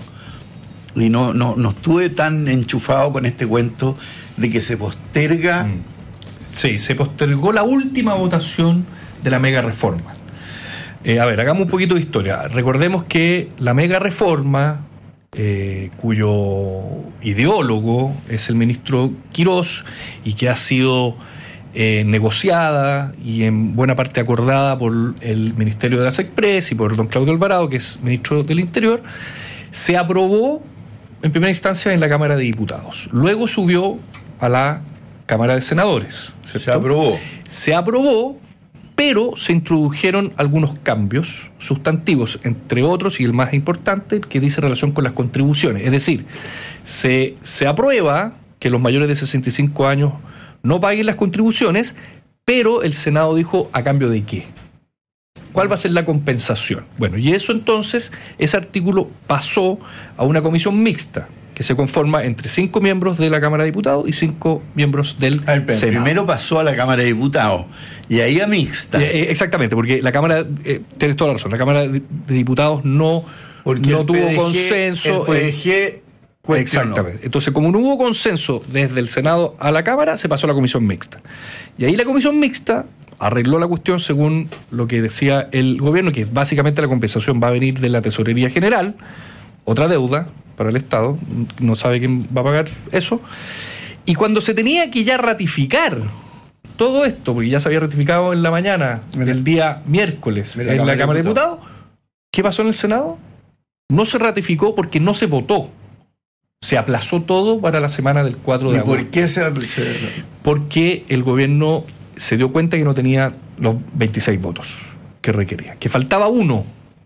y no, no, no estuve tan enchufado con este cuento de que se posterga. Mm. Sí, se postergó la última votación de la mega reforma. Eh, a ver, hagamos un poquito de historia. Recordemos que la mega reforma, Eh, cuyo ideólogo es el ministro Quirós y que ha sido eh, negociada y en buena parte acordada por el Ministerio de las Express y por don Claudio Alvarado, que es ministro del Interior, se aprobó en primera instancia en la Cámara de Diputados. Luego subió a la Cámara de Senadores, ¿cierto? Se aprobó. Se aprobó, pero se introdujeron algunos cambios sustantivos, entre otros, y el más importante, que dice relación con las contribuciones. Es decir, se, se aprueba que los mayores de sesenta y cinco años no paguen las contribuciones, pero el Senado dijo, ¿a cambio de qué? ¿Cuál va a ser la compensación? Bueno, y eso entonces, ese artículo pasó a una comisión mixta, que se conforma entre cinco miembros de la Cámara de Diputados y cinco miembros del a ver, Senado. Primero pasó a la Cámara de Diputados y ahí a mixta. Eh, eh, exactamente, porque la Cámara, eh, tienes toda la razón, la Cámara de, de Diputados no, no tuvo P D G, consenso. El P D G eh, exactamente. Entonces, como no hubo consenso desde el Senado a la Cámara, se pasó a la comisión mixta. Y ahí la comisión mixta arregló la cuestión según lo que decía el gobierno, que básicamente la compensación va a venir de la Tesorería General, otra deuda para el Estado, no sabe quién va a pagar eso. Y cuando se tenía que ya ratificar todo esto, porque ya se había ratificado en la mañana del día miércoles en la Cámara de Diputados, ¿qué pasó en el Senado? No se ratificó porque no se votó. Se aplazó todo para la semana del cuatro de agosto. ¿Y por qué se aplazó? Porque el gobierno se dio cuenta que no tenía los veintiséis votos que requería, que faltaba uno,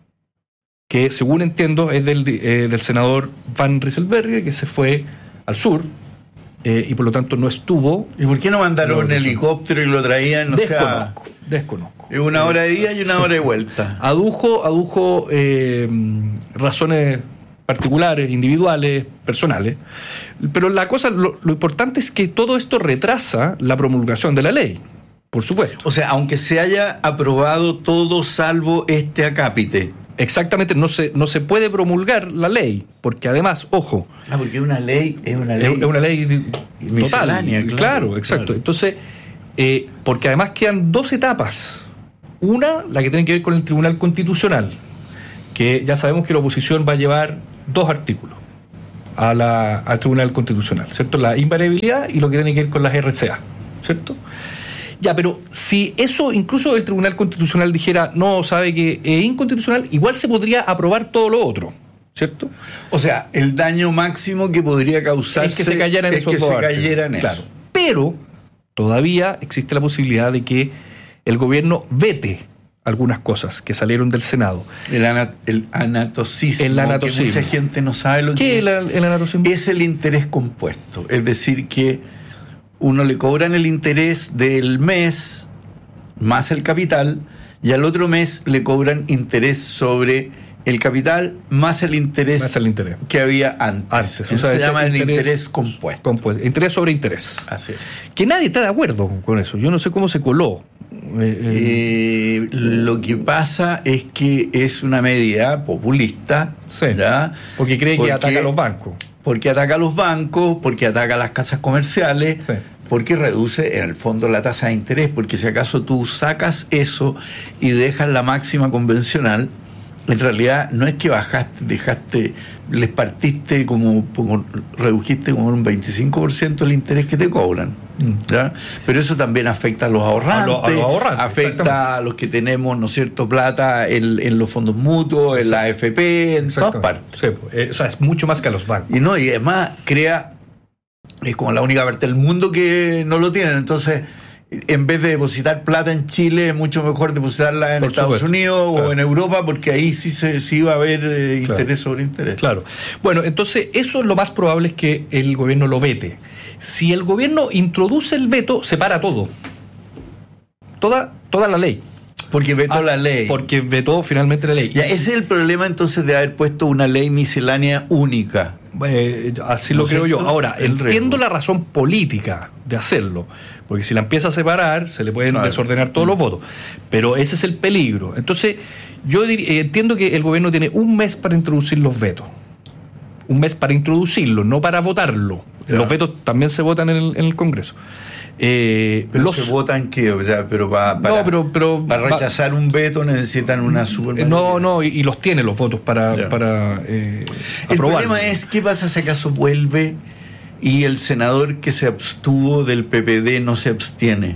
que según entiendo es del, eh, del senador Van Rieselberghe, que se fue al sur eh, y por lo tanto no estuvo. ¿Y por qué no mandaron un helicóptero y lo traían? O desconozco, sea, desconozco. Es una hora de ida y una hora de vuelta. Adujo, adujo eh, razones particulares, individuales, personales, pero la cosa, lo, lo importante es que todo esto retrasa la promulgación de la ley, por supuesto. O sea, aunque se haya aprobado todo salvo este acápite. Exactamente, no se, no se puede promulgar la ley, porque además, ojo... Ah, porque una ley es una ley... Es una ley total, claro, claro, exacto. Claro. Entonces, eh, porque además quedan dos etapas. Una, la que tiene que ver con el Tribunal Constitucional, que ya sabemos que la oposición va a llevar dos artículos a la, al Tribunal Constitucional, ¿cierto? La invariabilidad y lo que tiene que ver con las R C A, ¿cierto? Ya, pero si eso incluso el Tribunal Constitucional dijera, no, sabe que es inconstitucional, igual se podría aprobar todo lo otro, ¿cierto? O sea, el daño máximo que podría causarse es que se cayera en es esos que dos se artículos. cayera en Claro. eso. Pero todavía existe la posibilidad de que el gobierno vete algunas cosas que salieron del Senado. El, ana, el anatocismo, El anatocismo. que mucha gente no sabe lo que ¿Qué es. es el, el anatocismo? Es el interés compuesto, es decir, que uno le cobran el interés del mes más el capital y al otro mes le cobran interés sobre el capital más el interés, Más el interés. que había antes. Antes, o Eso sea, se ese llama el interés interés compuesto. Compuesto. Interés sobre interés. Así es. Que nadie está de acuerdo con eso. Yo no sé cómo se coló. Eh, eh, Eh, lo que pasa es que es una medida populista, Sí. ¿ya? porque cree que ataca a los bancos. Porque ataca a los bancos, porque ataca a las casas comerciales, Sí. porque reduce en el fondo la tasa de interés, porque si acaso tú sacas eso y dejas la máxima convencional, en realidad no es que bajaste, dejaste, les partiste como, como redujiste como un veinticinco por ciento el interés que te cobran, ¿ya? Pero eso también afecta a los ahorrantes, A los- a los ahorrantes, afecta a los que tenemos, ¿no es cierto?, plata en, en los fondos mutuos, en la A F P, en todas partes. Sí, pues, eh, o sea, es mucho más que a los bancos. Y no, y además crea, es como la única parte del mundo que no lo tienen. Entonces, en vez de depositar plata en Chile, es mucho mejor depositarla en Por Estados supuesto. Unidos Claro. o en Europa, porque ahí sí se sí va a haber eh, Claro. interés sobre interés. Claro. Bueno, entonces eso es lo más probable, es que el gobierno lo vete. Si el gobierno introduce el veto, se para todo. Toda, toda la ley. Porque vetó Ah, la ley. Porque vetó finalmente la ley. Ya, ese es el problema entonces de haber puesto una ley miscelánea única. Eh, así lo ¿No es creo yo. cierto? Ahora, El entiendo riesgo. la razón política de hacerlo, porque si la empieza a separar, se le pueden Claro. desordenar todos los votos. Pero ese es el peligro. Entonces, yo dir- eh, entiendo que el gobierno tiene un mes para introducir los vetos. Un mes para introducirlo, no para votarlo. Ya. Los vetos también se votan en el, en el Congreso. Eh, Pero los, se votan qué, o sea, pero pa- para, No, pero- pero- para rechazar un veto necesitan una super eh, no, no, y, y los tiene los votos para, Ya. para eh, El aprobarlo. problema es, ¿qué pasa si acaso vuelve y el senador que se abstuvo del P P D no se abstiene?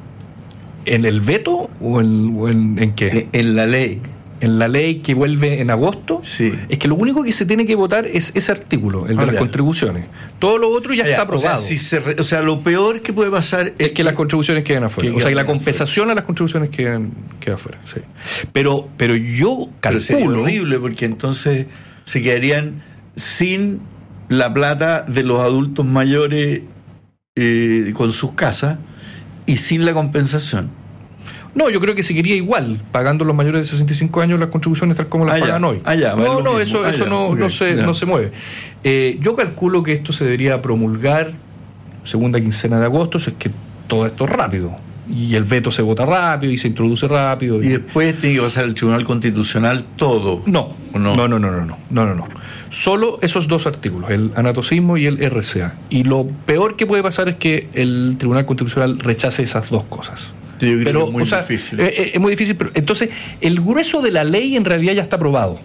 ¿En el veto o en, o en, en qué? En la ley. En la ley que vuelve en agosto, Sí. es que lo único que se tiene que votar es ese artículo, el de Ah, las ya. contribuciones. Todo lo otro ya Ah, ya, está o sea, aprobado. si se re- o sea, lo peor que puede pasar Es que las contribuciones queden afuera. que O sea, que la queden compensación a las contribuciones queden, queda afuera. Sí. Pero, pero yo Pero sería calculo. horrible porque entonces se quedarían sin la plata de los adultos mayores eh, con sus casas y sin la compensación. No, yo creo que seguiría igual, pagando los mayores de sesenta y cinco años las contribuciones tal como las Ah, ya. pagan hoy. Ah, ya, va, no, es lo no, mismo. eso, Ah, eso ya, no, ok, no, se, ya. no se mueve. Eh, yo calculo que esto se debería promulgar segunda quincena de agosto, si es que todo esto es rápido. Y el veto se vota rápido y se introduce rápido. Y después tiene que pasar al Tribunal Constitucional todo. No, ¿O no? no, no, no, no, no, no, no, no. Solo esos dos artículos, el anatocismo y el R C A. Y lo peor que puede pasar es que el Tribunal Constitucional rechace esas dos cosas. Yo creo Pero, que es muy o sea, difícil. eh, eh, es muy difícil, pero entonces el grueso de la ley en realidad ya está aprobado.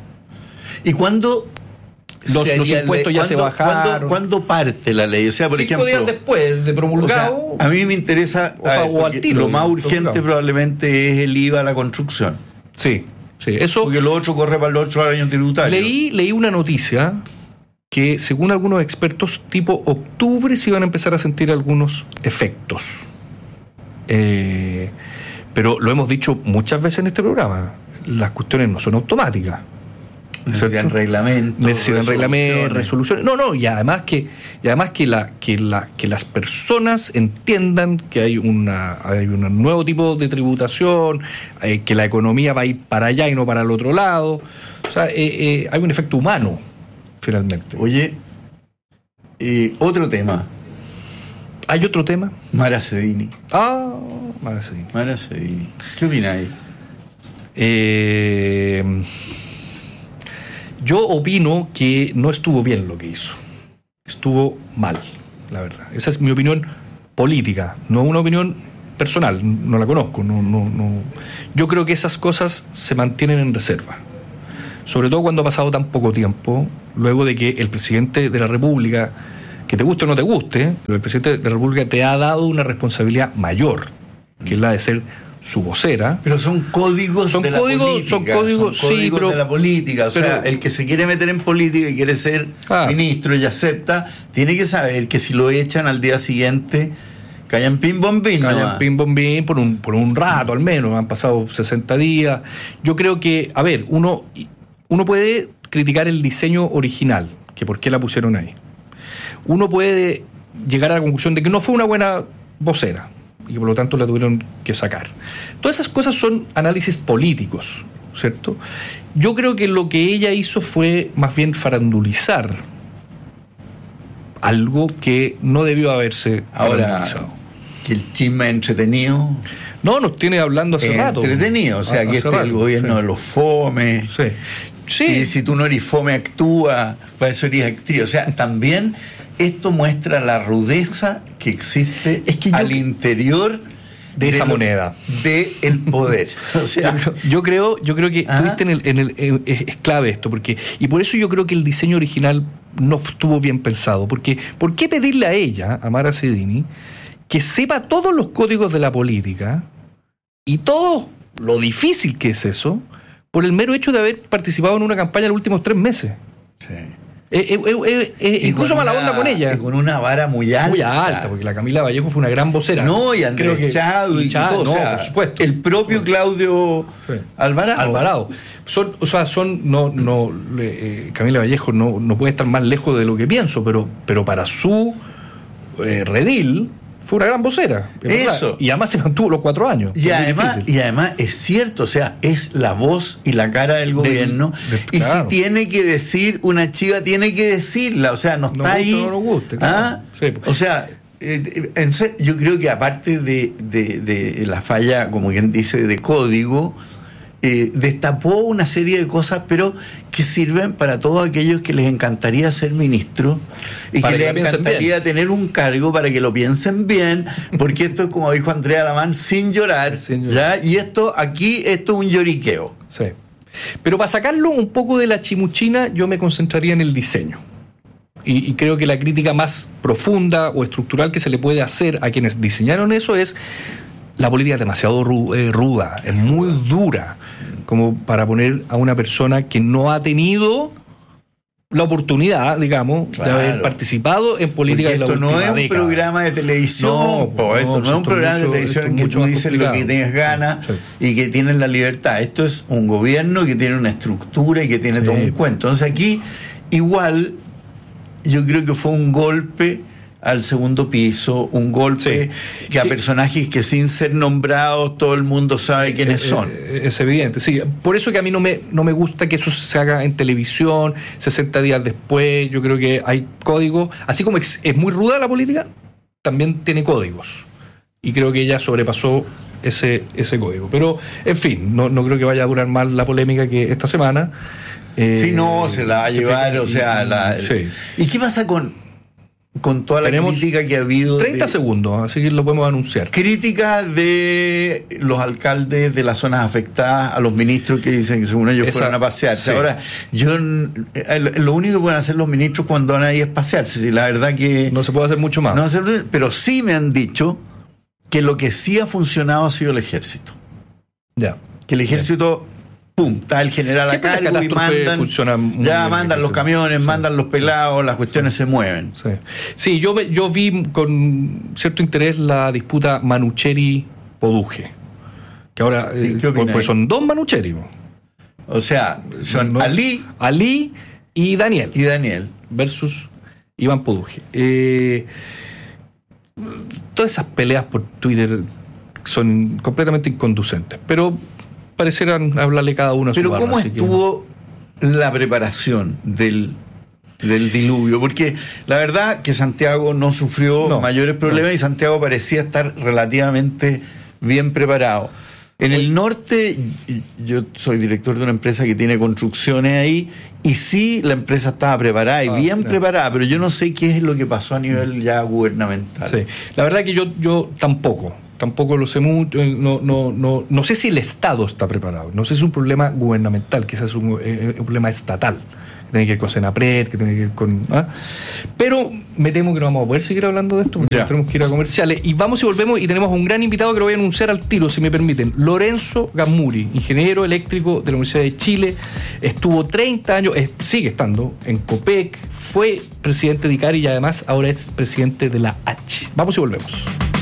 ¿Y cuándo Los- se los haría impuestos ley? ya se ¿Cuándo- bajaron. ¿cuándo, cuándo parte la ley? O sea, por Cinco ejemplo, días después de o sea, promulgado. a mí me interesa, O sea, a ver, o al porque tiro, lo más digamos, urgente claro. probablemente es el I V A a la construcción. Sí, sí, eso. Porque lo otro corre para el otro año tributario. Leí, leí una noticia que según algunos expertos, tipo octubre se iban a empezar a sentir algunos efectos. Eh, pero lo hemos dicho muchas veces en este programa, las cuestiones no son automáticas. Necesitan ¿cierto? reglamentos. Necesitan reglamentos, resoluciones. resoluciones. No, no, y además que, y además que la, que la, que las personas entiendan que hay una, hay un nuevo tipo de tributación, eh, que la economía va a ir para allá y no para el otro lado. O sea, eh, eh, hay un efecto humano, finalmente. Oye, eh, otro tema. ¿Hay otro tema? Mara Cedini. Ah, Mara Cedini. Mara Cedini. ¿Qué opináis? Eh, yo opino que no estuvo bien lo que hizo. Estuvo mal, la verdad. Esa es mi opinión política, no una opinión personal. No la conozco. No, no, no. Yo creo que esas cosas se mantienen en reserva. sobre todo cuando ha pasado tan poco tiempo, luego de que el presidente de la República, que te guste o no te guste, pero el presidente de la República te ha dado una responsabilidad mayor, que es la de ser su vocera. Pero son códigos son de códigos, la política. Son códigos, son códigos sí, pero, de la política. O pero, sea, el que se quiere meter en política y quiere ser ah, ministro y acepta, tiene que saber que si lo echan al día siguiente, callan pin bombín. Callan pin bombín por un, por un rato al menos. Han pasado sesenta días. Yo creo que, a ver, uno, uno puede criticar el diseño original, que por qué la pusieron ahí. Uno puede llegar a la conclusión de que no fue una buena vocera y que por lo tanto la tuvieron que sacar. Todas esas cosas son análisis políticos, ¿cierto? Yo creo que lo que ella hizo fue más bien farandulizar algo que no debió haberse ahora farandulizado. Que el chisme entretenido. No, nos tiene hablando hace eh, rato. Entretenido, o sea, que este es el gobierno sí. de los fomes. Sí. Sí. Y si tú no eres fome, actúa, para eso eres actriz. O sea, también esto muestra la rudeza que existe es que yo, al interior de, de esa lo, moneda de el poder. O sea, yo, yo creo, yo creo que tuviste en el, en el, en, es clave esto, porque y por eso yo creo que el diseño original no estuvo bien pensado, porque ¿por qué pedirle a ella, a Mara Sedini, que sepa todos los códigos de la política y todo lo difícil que es eso, por el mero hecho de haber participado en una campaña en los últimos tres meses? Sí. Eh, eh, eh, eh, incluso mala onda con ella. Y con una vara muy alta. Muy alta, porque la Camila Vallejo fue una gran vocera. No, y Andrés que, Chado y, y todo. No, o sea, por supuesto. El propio Claudio sí. Alvarado. Alvarado. Son, o sea, son, no, no, eh, Camila Vallejo no, no puede estar más lejos de lo que pienso, pero, pero para su eh, redil fue una gran vocera. Eso. Y además se mantuvo los cuatro años. Y además, y además es cierto, o sea, es la voz y la cara del gobierno. De, de, y claro. si tiene que decir una chiva, tiene que decirla. O sea, no está no ahí. No nos guste, claro. ¿Ah? Sí. O sea, eh, entonces, yo creo que aparte de, de, de la falla, como quien dice, de código, Eh, destapó una serie de cosas, pero que sirven para todos aquellos que les encantaría ser ministro y para que, que les encantaría bien. tener un cargo, para que lo piensen bien, porque esto es, como dijo Andrea Alamán, sin llorar, sin llorar. ¿ya? Y esto aquí, esto es un lloriqueo. Sí. Pero para sacarlo un poco de la chimuchina, yo me concentraría en el diseño. Y, y creo que la crítica más profunda o estructural que se le puede hacer a quienes diseñaron eso es: la política es demasiado ruda, es muy dura, como para poner a una persona que no ha tenido la oportunidad, digamos, claro, de haber participado en política. Porque esto de la no es un década. programa de televisión, no, po, esto no, no es un programa mucho, de televisión en que tú dices lo que tienes ganas sí, sí. y que tienes la libertad. Esto es un gobierno que tiene una estructura y que tiene sí. todo un cuento. Entonces aquí, igual, yo creo que fue un golpe al segundo piso, un golpe sí. que a sí. personajes que sin ser nombrados todo el mundo sabe quiénes es, son. Es evidente, sí. Por eso que a mí no me, no me gusta que eso se haga en televisión, sesenta días después. Yo creo que hay códigos, así como es, es muy ruda la política, también tiene códigos. Y creo que ella sobrepasó ese, ese código. Pero, en fin, no, no creo que vaya a durar más la polémica que esta semana. Eh, sí, no, se la va a llevar, o sea... La, sí. ¿Y qué pasa con... con toda la Tenemos crítica que ha habido? treinta de, segundos, así que lo podemos anunciar. Crítica de los alcaldes de las zonas afectadas a los ministros que dicen que según ellos Esa, fueron a pasearse. Sí. Ahora, yo lo único que pueden hacer los ministros cuando van ahí es pasearse. Si la verdad que... No se puede hacer mucho más. No hacer, pero sí me han dicho que lo que sí ha funcionado ha sido el ejército. Ya. Que el ejército... Pum, está el general a cargo y mandan, ya mandan los camiones, sí. mandan los pelados, las cuestiones se mueven. Sí, sí yo, yo vi con cierto interés la disputa Manucheri-Poduje, que ahora eh, pues son dos Manucheri. O sea, son no, Ali, Ali y Daniel. Y Daniel. Versus Iván Poduje. Eh, todas esas peleas por Twitter son completamente inconducentes, pero parecieran hablarle cada uno a su Pero barra, ¿cómo estuvo que... la preparación del, del diluvio? Porque la verdad que Santiago no sufrió no, mayores problemas no. y Santiago parecía estar relativamente bien preparado. En el norte, yo soy director de una empresa que tiene construcciones ahí, y sí, la empresa estaba preparada y ah, bien sí. preparada, pero yo no sé qué es lo que pasó a nivel ya gubernamental. Sí, la verdad que yo, yo tampoco. tampoco lo sé mucho, no, no, no, no sé si el Estado está preparado, no sé si es un problema gubernamental, quizás es un, eh, un problema estatal, que tiene que ver con Senapred, que tiene que ver con... ¿ah? Pero me temo que no vamos a poder seguir hablando de esto, porque ya tenemos que ir a comerciales, y vamos y volvemos, y tenemos a un gran invitado que lo voy a anunciar al tiro, si me permiten, Lorenzo Gammuri, ingeniero eléctrico de la Universidad de Chile, estuvo treinta años, eh, sigue estando en Copec, fue presidente de ICARI y además ahora es presidente de la H. Vamos y volvemos.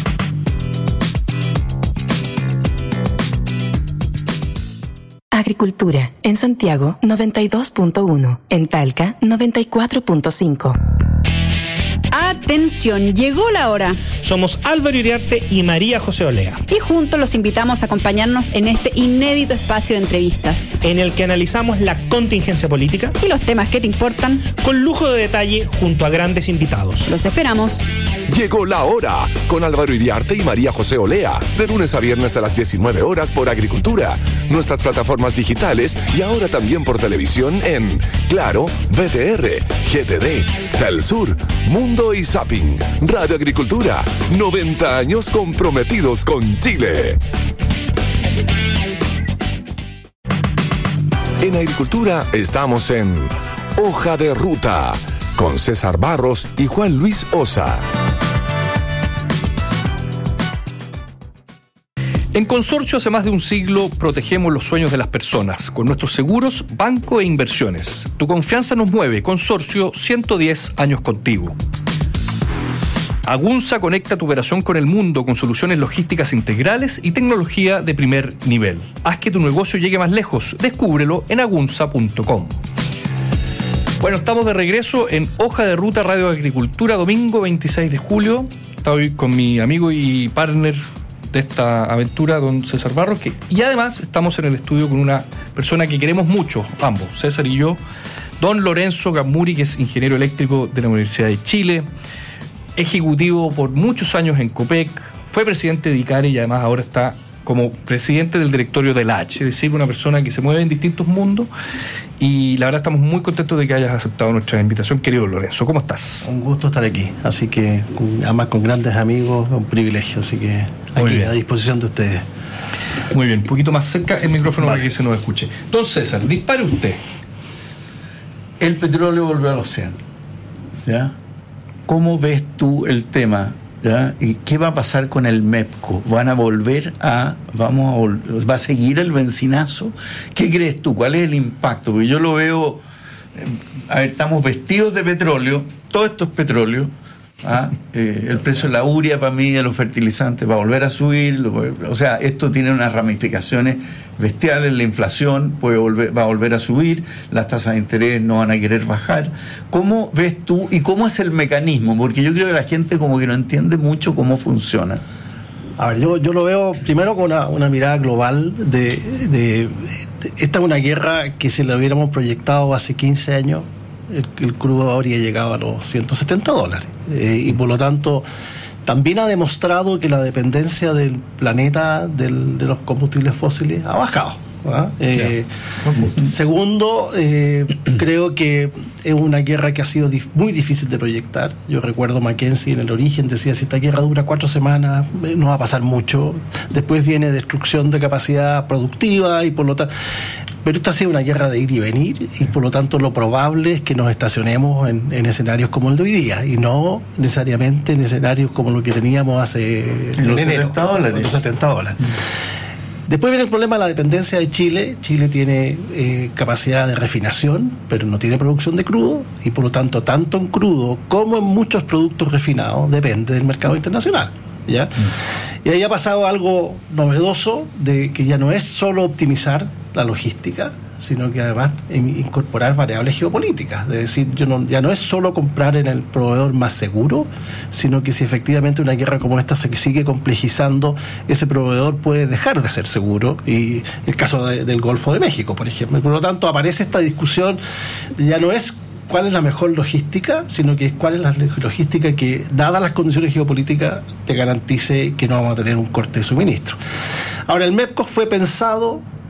Agricultura, en Santiago noventa y dos punto uno, en Talca noventa y cuatro punto cinco. Atención, llegó la hora. Somos Álvaro Iriarte y María José Olea. Y juntos los invitamos a acompañarnos en este inédito espacio de entrevistas, en el que analizamos la contingencia política y los temas que te importan, con lujo de detalle junto a grandes invitados. Los esperamos. Llegó la hora con Álvaro Iriarte y María José Olea, de lunes a viernes a las diecinueve horas por Agricultura, nuestras plataformas digitales y ahora también por televisión en Claro, V T R, G T D, Telsur, Mundo y Zapping. Radio Agricultura, noventa años comprometidos con Chile. En Agricultura estamos en Hoja de Ruta, con César Barros y Juan Luis Osa. En Consorcio, hace más de un siglo, protegemos los sueños de las personas con nuestros seguros, banco e inversiones. Tu confianza nos mueve. Consorcio, ciento diez años contigo. Agunza conecta tu operación con el mundo con soluciones logísticas integrales y tecnología de primer nivel. Haz que tu negocio llegue más lejos. Descúbrelo en agunza punto com. Bueno, estamos de regreso en Hoja de Ruta Radio Agricultura, domingo veintiséis de julio. Estoy con mi amigo y partner de esta aventura, don César Barros, que, y además estamos en el estudio con una persona que queremos mucho, ambos, César y yo, don Lorenzo Gammuri, que es ingeniero eléctrico de la Universidad de Chile, ejecutivo por muchos años en Copec, fue presidente de ICARI y además ahora está como presidente del directorio del H, es decir, una persona que se mueve en distintos mundos, y la verdad estamos muy contentos de que hayas aceptado nuestra invitación, querido Lorenzo. ¿Cómo estás? Un gusto estar aquí, así que además con grandes amigos, un privilegio, así que aquí a disposición de ustedes. Muy bien, un poquito más cerca el micrófono vale, para que se nos escuche. Don César, dispare usted. El petróleo volvió al océano, ¿ya? ¿Cómo ves tú el tema? ¿Ya? ¿Y qué va a pasar con el MEPCO? ¿Van a volver a, vamos a vol- va a seguir el bencinazo? ¿Qué crees tú? ¿Cuál es el impacto? Porque yo lo veo, a ver, estamos vestidos de petróleo, todo esto es petróleo, ¿ah? eh, el precio de la urea para mí, de los fertilizantes va a volver a subir, o sea, esto tiene unas ramificaciones bestiales, la inflación puede volver, va a volver a subir, las tasas de interés no van a querer bajar. ¿Cómo ves tú y cómo es el mecanismo? Porque yo creo que la gente como que no entiende mucho cómo funciona. A ver, yo, yo lo veo primero con una, una mirada global de, de, de... Esta es una guerra que si la hubiéramos proyectado hace quince años, el, el crudo habría llegado a los ciento setenta dólares. Eh, y por lo tanto, también ha demostrado que la dependencia del planeta del, de los combustibles fósiles ha bajado. ¿Ah? Eh, segundo, eh, creo que es una guerra que ha sido dif- muy difícil de proyectar. Yo recuerdo Mackenzie en el origen decía, si esta guerra dura cuatro semanas eh, no va a pasar mucho, después viene destrucción de capacidad productiva y por lo tanto, pero esta ha sido una guerra de ir y venir y por lo tanto lo probable es que nos estacionemos en, en escenarios como el de hoy día y no necesariamente en escenarios como lo que teníamos hace en los enero, setenta dólares. Los setenta dólares. Después viene el problema de la dependencia de Chile. Chile tiene eh, capacidad de refinación, pero no tiene producción de crudo, y por lo tanto, tanto en crudo como en muchos productos refinados, depende del mercado internacional. ¿Ya? Mm. Y ahí ha pasado algo novedoso, de que ya no es solo optimizar la logística, sino que además incorporar variables geopolíticas. Es decir, yo no, ya no es solo comprar en el proveedor más seguro, sino que si efectivamente una guerra como esta se sigue complejizando, ese proveedor puede dejar de ser seguro, y el caso de, del Golfo de México, por ejemplo. Por lo tanto, aparece esta discusión, ya no es cuál es la mejor logística, sino que cuál es la logística que, dadas las condiciones geopolíticas, te garantice que no vamos a tener un corte de suministro. Ahora, el MEPCO fue pensado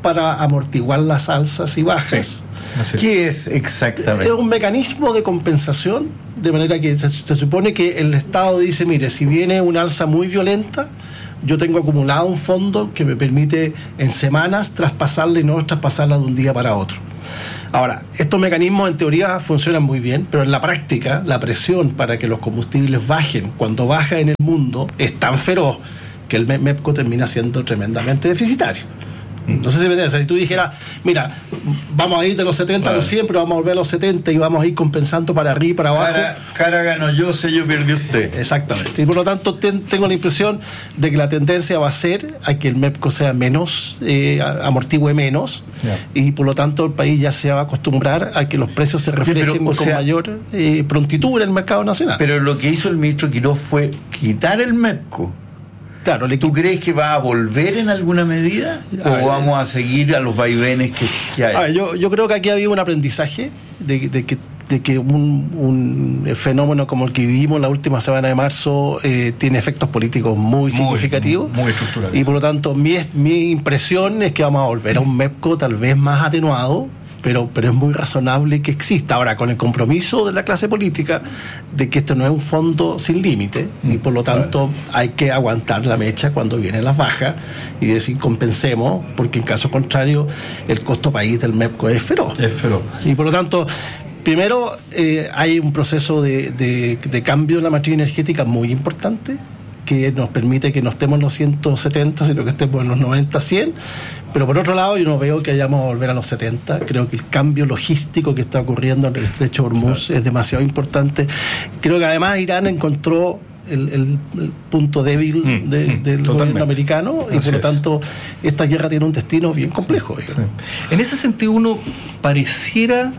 para amortiguar las alzas y bajas. Sí. ¿Qué es exactamente? Es un mecanismo de compensación, de manera que se, se supone que el Estado dice, mire, si viene una alza muy violenta, yo tengo acumulado un fondo que me permite en semanas traspasarla y no traspasarla de un día para otro. Ahora, estos mecanismos en teoría funcionan muy bien, pero en la práctica la presión para que los combustibles bajen cuando baja en el mundo es tan feroz que el MEPCO termina siendo tremendamente deficitario. No sé si me entiendes. Si tú dijeras, mira, vamos a ir de los setenta bueno. a los cien, pero vamos a volver a los setenta y vamos a ir compensando para arriba y para abajo. Cara, cara ganó yo, sello perdió usted. Exactamente. Y por lo tanto ten, tengo la impresión de que la tendencia va a ser a que el MEPCO sea menos, eh, amortigüe menos, yeah. y por lo tanto el país ya se va a acostumbrar a que los precios se reflejen sí, pero, con sea, mayor eh, prontitud en el mercado nacional. Pero lo que hizo el ministro Quirós fue quitar el MEPCO. Claro, ¿tú crees que va a volver en alguna medida? ¿O ver, vamos a seguir a los vaivenes que, que hay? A ver, yo, yo creo que aquí ha habido un aprendizaje de, de que, de que un, un fenómeno como el que vivimos la última semana de marzo eh, tiene efectos políticos muy, muy significativos. Muy, muy estructurales. Y por lo tanto, mi, mi impresión es que vamos a volver a un MEPCO tal vez más atenuado, Pero, pero es muy razonable que exista. Ahora, con el compromiso de la clase política de que esto no es un fondo sin límite, mm. y por lo tanto hay que aguantar la mecha cuando vienen las bajas y decir compensemos, porque en caso contrario el costo país del MEPCO es feroz. Es feroz. Y por lo tanto, primero eh, hay un proceso de, de, de cambio en la matriz energética muy importante, que nos permite que no estemos en los ciento setenta, sino que estemos en los noventa, cien. Pero por otro lado, yo no veo que hayamos a volver a los setenta. Creo que el cambio logístico que está ocurriendo en el estrecho de Hormuz claro. es demasiado importante. Creo que además Irán encontró el, el, el punto débil mm, de, mm, del totalmente. gobierno americano, y Así por lo tanto es. esta guerra tiene un destino bien complejo. Sí. En ese sentido, uno pareciera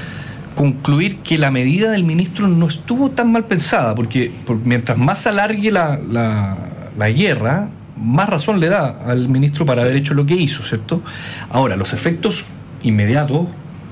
concluir que la medida del ministro no estuvo tan mal pensada, porque, porque mientras más se alargue la, la, la guerra, más razón le da al ministro para sí. haber hecho lo que hizo, ¿cierto? Ahora, los efectos inmediatos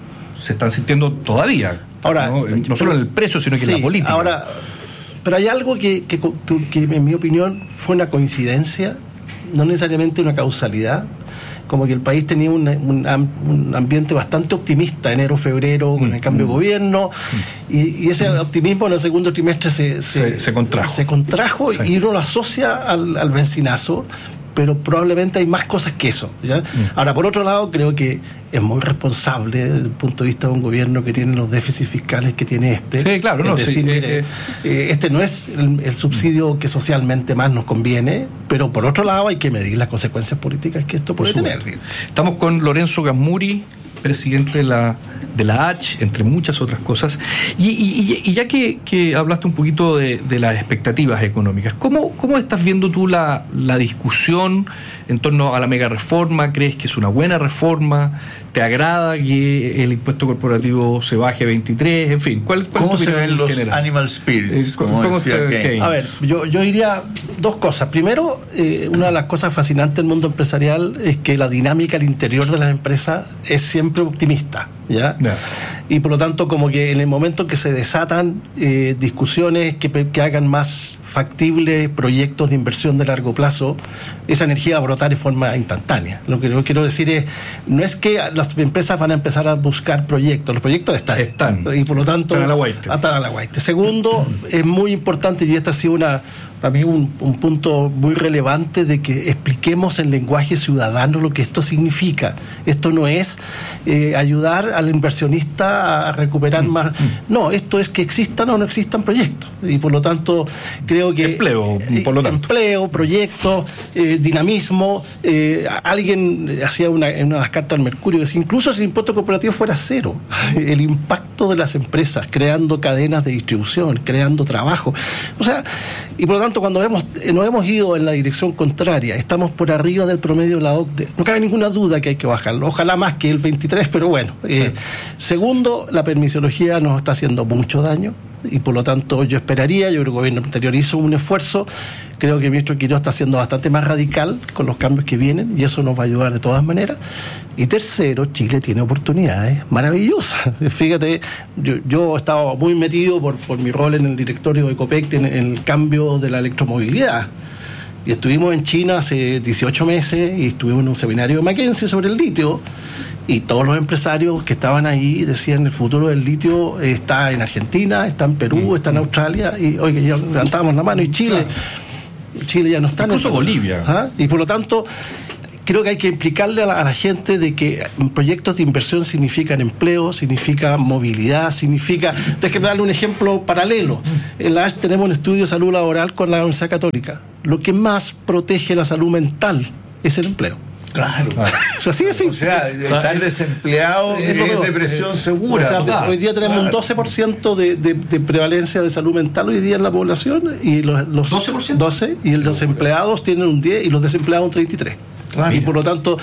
se están sintiendo todavía, ahora, no, no solo en el precio, sino que sí, en la política. Ahora, pero hay algo que, que, que, que en mi opinión fue una coincidencia, no necesariamente una causalidad. Como que el país tenía un, un, un ambiente bastante optimista enero, febrero, con el cambio mm. de gobierno, mm. y, y ese optimismo en el segundo trimestre se, se, se, se contrajo, se contrajo sí. y uno lo asocia al, al bencinazo, pero probablemente hay más cosas que eso, ¿ya? Mm. Ahora, por otro lado, creo que es muy responsable desde el punto de vista de un gobierno que tiene los déficits fiscales que tiene este. Sí, claro, no, es decir, sí, mire, eh, eh, este no es el, el subsidio que socialmente más nos conviene, pero por otro lado hay que medir las consecuencias políticas que esto puede tener. Estamos con Lorenzo Gasmuri, presidente de la de la H, entre muchas otras cosas, y, y, y ya que, que hablaste un poquito de, de las expectativas económicas, ¿cómo, cómo estás viendo tú la, la discusión en torno a la mega reforma? ¿Crees que es una buena reforma? ¿Te agrada que el impuesto corporativo se baje a veintitrés? En fin, ¿cuál, cuál ¿cómo es tu se ven los general? animal spirits? Eh, ¿Cómo, ¿cómo decía Keynes? A ver, yo, yo diría dos cosas. Primero, eh, una de las cosas fascinantes del mundo empresarial es que la dinámica al interior de las empresas es siempre optimista, ¿ya? No. Y por lo tanto, como que en el momento que se desatan eh, discusiones que, que hagan más factibles proyectos de inversión de largo plazo, esa energía va a brotar de forma instantánea. Lo que yo quiero decir es, no es que las empresas van a empezar a buscar proyectos, los proyectos están, están. y por lo tanto están a la guaite. Están a la guaite. Segundo, es muy importante, y esta ha sido una para mí un, un punto muy relevante, de que expliquemos en lenguaje ciudadano lo que esto significa. Esto no es eh, ayudar al inversionista a recuperar mm, más. Mm. No, esto es que existan o no existan proyectos. Y por lo tanto, creo que... Empleo, por lo tanto. Empleo, proyectos, eh, dinamismo. Eh, alguien hacía una, en una de las cartas al Mercurio, que si incluso si el impuesto corporativo fuera cero, el impacto de las empresas, creando cadenas de distribución, creando trabajo. O sea, y por lo tanto, cuando hemos, nos hemos ido en la dirección contraria, estamos por arriba del promedio de la O C D E, no cabe ninguna duda que hay que bajarlo, ojalá más que el veintitrés, pero bueno. Eh, sí. Segundo, la permisología nos está haciendo mucho daño, y por lo tanto yo esperaría, yo creo que el gobierno anterior hizo un esfuerzo, creo que el ministro Quirós está siendo bastante más radical con los cambios que vienen, y eso nos va a ayudar de todas maneras. Y tercero, Chile tiene oportunidades maravillosas. Fíjate, yo, yo he estado muy metido por, por mi rol en el directorio de Ecopec en, en el cambio de la electromovilidad. Y estuvimos en China hace dieciocho meses y estuvimos en un seminario de McKinsey sobre el litio. Y todos los empresarios que estaban ahí decían: el futuro del litio está en Argentina, está en Perú, está en Australia. Y oye, ya levantábamos la mano. Y Chile, claro. Chile ya no está. Incluso en Bolivia. ¿Ah? Y por lo tanto, creo que hay que implicarle a la, a la gente de que proyectos de inversión significan empleo, significa movilidad, significa... Déjeme darle un ejemplo paralelo. En la A S H tenemos un estudio de salud laboral con la Universidad Católica. Lo que más protege la salud mental es el empleo. Claro. O sea, sí, sí. O sea, estar desempleado es, es depresión segura. O sea, hoy día tenemos claro. un doce por ciento de, de, de prevalencia de salud mental hoy día en la población, y los, los ¿doce por ciento? doce, y los empleados tienen un diez y los desempleados un treinta y tres. Claro. Y por lo tanto,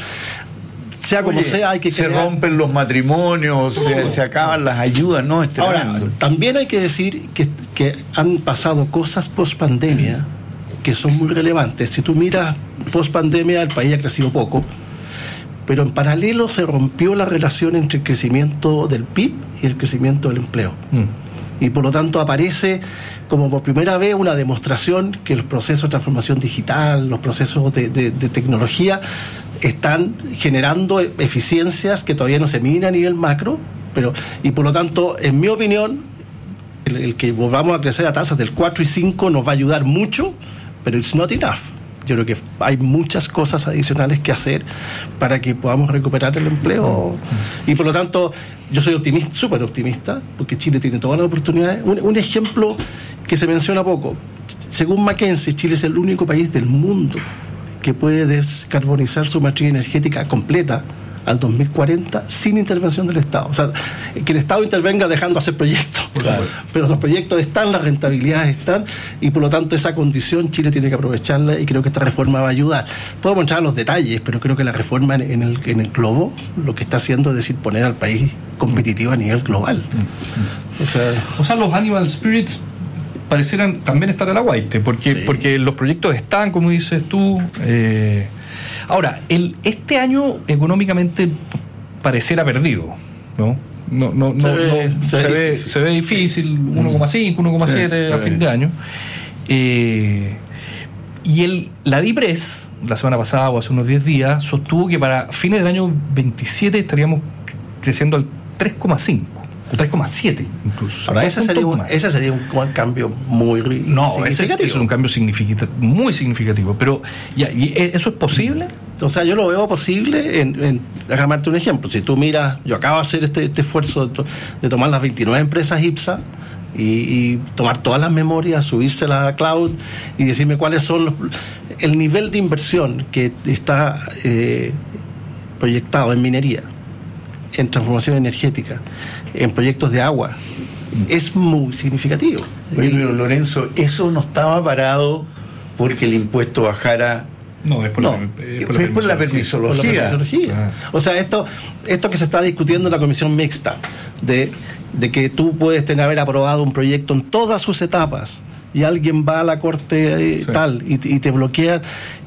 sea como Oye, sea, hay que se crear... rompen los matrimonios, se, se acaban las ayudas, no es tremendo. Ahora, también hay que decir que, que han pasado cosas post pandemia que son muy relevantes. Si tú miras post pandemia, el país ha crecido poco, pero en paralelo se rompió la relación entre el crecimiento del P I B y el crecimiento del empleo. Mm. Y por lo tanto aparece como por primera vez una demostración que los procesos de transformación digital, los procesos de, de, de tecnología están generando eficiencias que todavía no se miden a nivel macro, pero y por lo tanto, en mi opinión, el, el que volvamos a crecer a tasas del cuatro y cinco nos va a ayudar mucho, pero it's not enough. Yo creo que hay muchas cosas adicionales que hacer para que podamos recuperar el empleo. Y por lo tanto, yo soy optimista, súper optimista, porque Chile tiene todas las oportunidades. Un, un ejemplo que se menciona poco. Según McKinsey, Chile es el único país del mundo que puede descarbonizar su matriz energética completa al dos mil cuarenta sin intervención del Estado. O sea, que el Estado intervenga dejando hacer proyectos. Claro. Pero los proyectos están, las rentabilidades están, y por lo tanto esa condición Chile tiene que aprovecharla, y creo que esta reforma va a ayudar. Podemos entrar a los detalles, pero creo que la reforma en, en, el, en el globo lo que está haciendo es decir, poner al país competitivo a nivel global. O sea, o sea los Animal Spirits parecieran también estar a la guaite, porque, sí. porque los proyectos están, como dices tú. Eh, ahora, el, este año económicamente pareciera perdido, ¿no? No, no, no, se, ve, no, se, se, ve ve, difícil. se ve difícil, sí. uno coma cinco, uno coma siete sí, a fin de año. Eh, y el, la DIPRES, la semana pasada o hace unos diez días, sostuvo que para fines del año veintisiete estaríamos creciendo al tres coma cinco. O tres coma siete incluso. Ahora, ese sería, un, ese sería un cambio muy no, ese es, es un cambio significativo, muy significativo. Pero, ya, ¿y ¿eso es posible? O sea, yo lo veo posible. En, en, déjame darte un ejemplo. Si tú miras, yo acabo de hacer este, este esfuerzo de, to, de tomar las veintinueve empresas I P S A y, y tomar todas las memorias, subírselas a cloud y decirme cuáles son los, el nivel de inversión que está eh, proyectado en minería, en transformación energética, en proyectos de agua, es muy significativo. Oye, pero Lorenzo, eso no estaba parado porque el impuesto bajara. No, es por, no, la, es por, fue por la permisología. Por la permisología. Ah. O sea, esto, esto que se está discutiendo en la comisión mixta, de, de que tú puedes tener haber aprobado un proyecto en todas sus etapas y alguien va a la corte eh, sí. tal y, y te bloquea.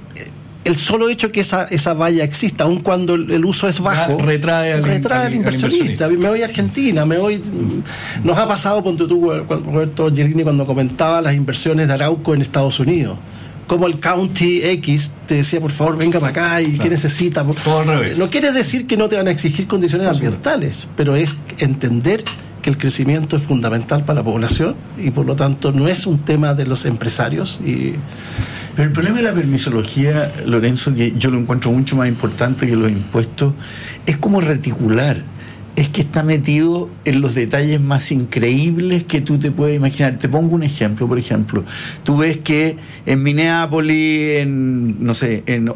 El solo hecho que esa, esa valla exista, aun cuando el, el uso es bajo, ya, retrae al, retrae al, al inversionista. Me voy a Argentina, me voy. Nos ha pasado, ponte tú, Roberto Gerini, cuando comentaba las inversiones de Arauco en Estados Unidos. Como el County X te decía, por favor, venga para acá, y claro. ¿qué necesita? Todo al revés. No quiere decir que no te van a exigir condiciones no, ambientales, pero es entender que el crecimiento es fundamental para la población y por lo tanto no es un tema de los empresarios. Y pero el problema de la permisología, Lorenzo, que yo lo encuentro mucho más importante que los impuestos, es como reticular. Es que está metido en los detalles más increíbles que tú te puedes imaginar. Te pongo un ejemplo, por ejemplo. Tú ves que en Minneapolis, en, no sé, en,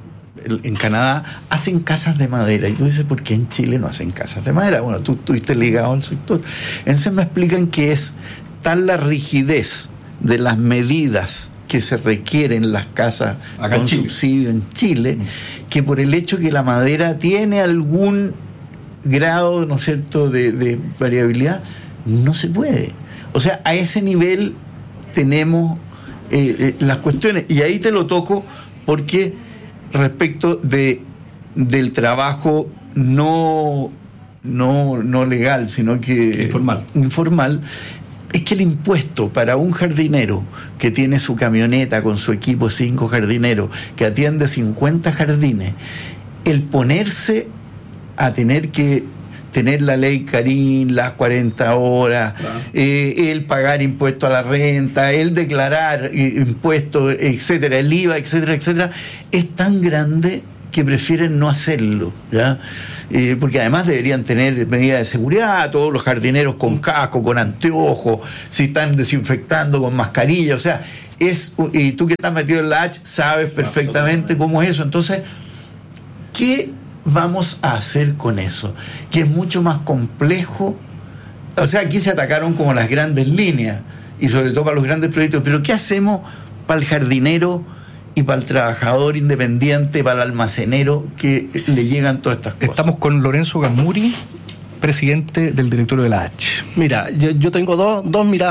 en Canadá, hacen casas de madera. Y tú dices, ¿por qué en Chile no hacen casas de madera? Bueno, tú estuviste ligado al sector. Entonces me explican que es tal la rigidez de las medidas que se requieren las casas acá con en subsidio en Chile, que por el hecho que la madera tiene algún grado, ¿no es cierto?, de, de variabilidad, no se puede. O sea, a ese nivel tenemos eh, eh, las cuestiones, y ahí te lo toco porque respecto de del trabajo no no no legal, sino que informal, informal es que el impuesto para un jardinero que tiene su camioneta con su equipo, cinco jardineros, que atiende cincuenta jardines, el ponerse a tener que tener la ley Karim, las cuarenta horas, claro. eh, el pagar impuesto a la renta, el declarar eh, impuestos, etcétera, el I V A, etcétera, etcétera, es tan grande que prefieren no hacerlo, ¿ya? Eh, porque además deberían tener medidas de seguridad, todos los jardineros con casco, con anteojos, si están desinfectando con mascarilla, o sea, es, y tú que estás metido en la H sabes perfectamente cómo es eso. Entonces, ¿qué vamos a hacer con eso? Que es mucho más complejo. O sea, aquí se atacaron como las grandes líneas, y sobre todo para los grandes proyectos, pero ¿qué hacemos para el jardinero y para el trabajador independiente, para el almacenero que le llegan todas estas cosas? Estamos con Lorenzo Gamuri, presidente del directorio de la H. Mira, yo, yo tengo dos, dos miradas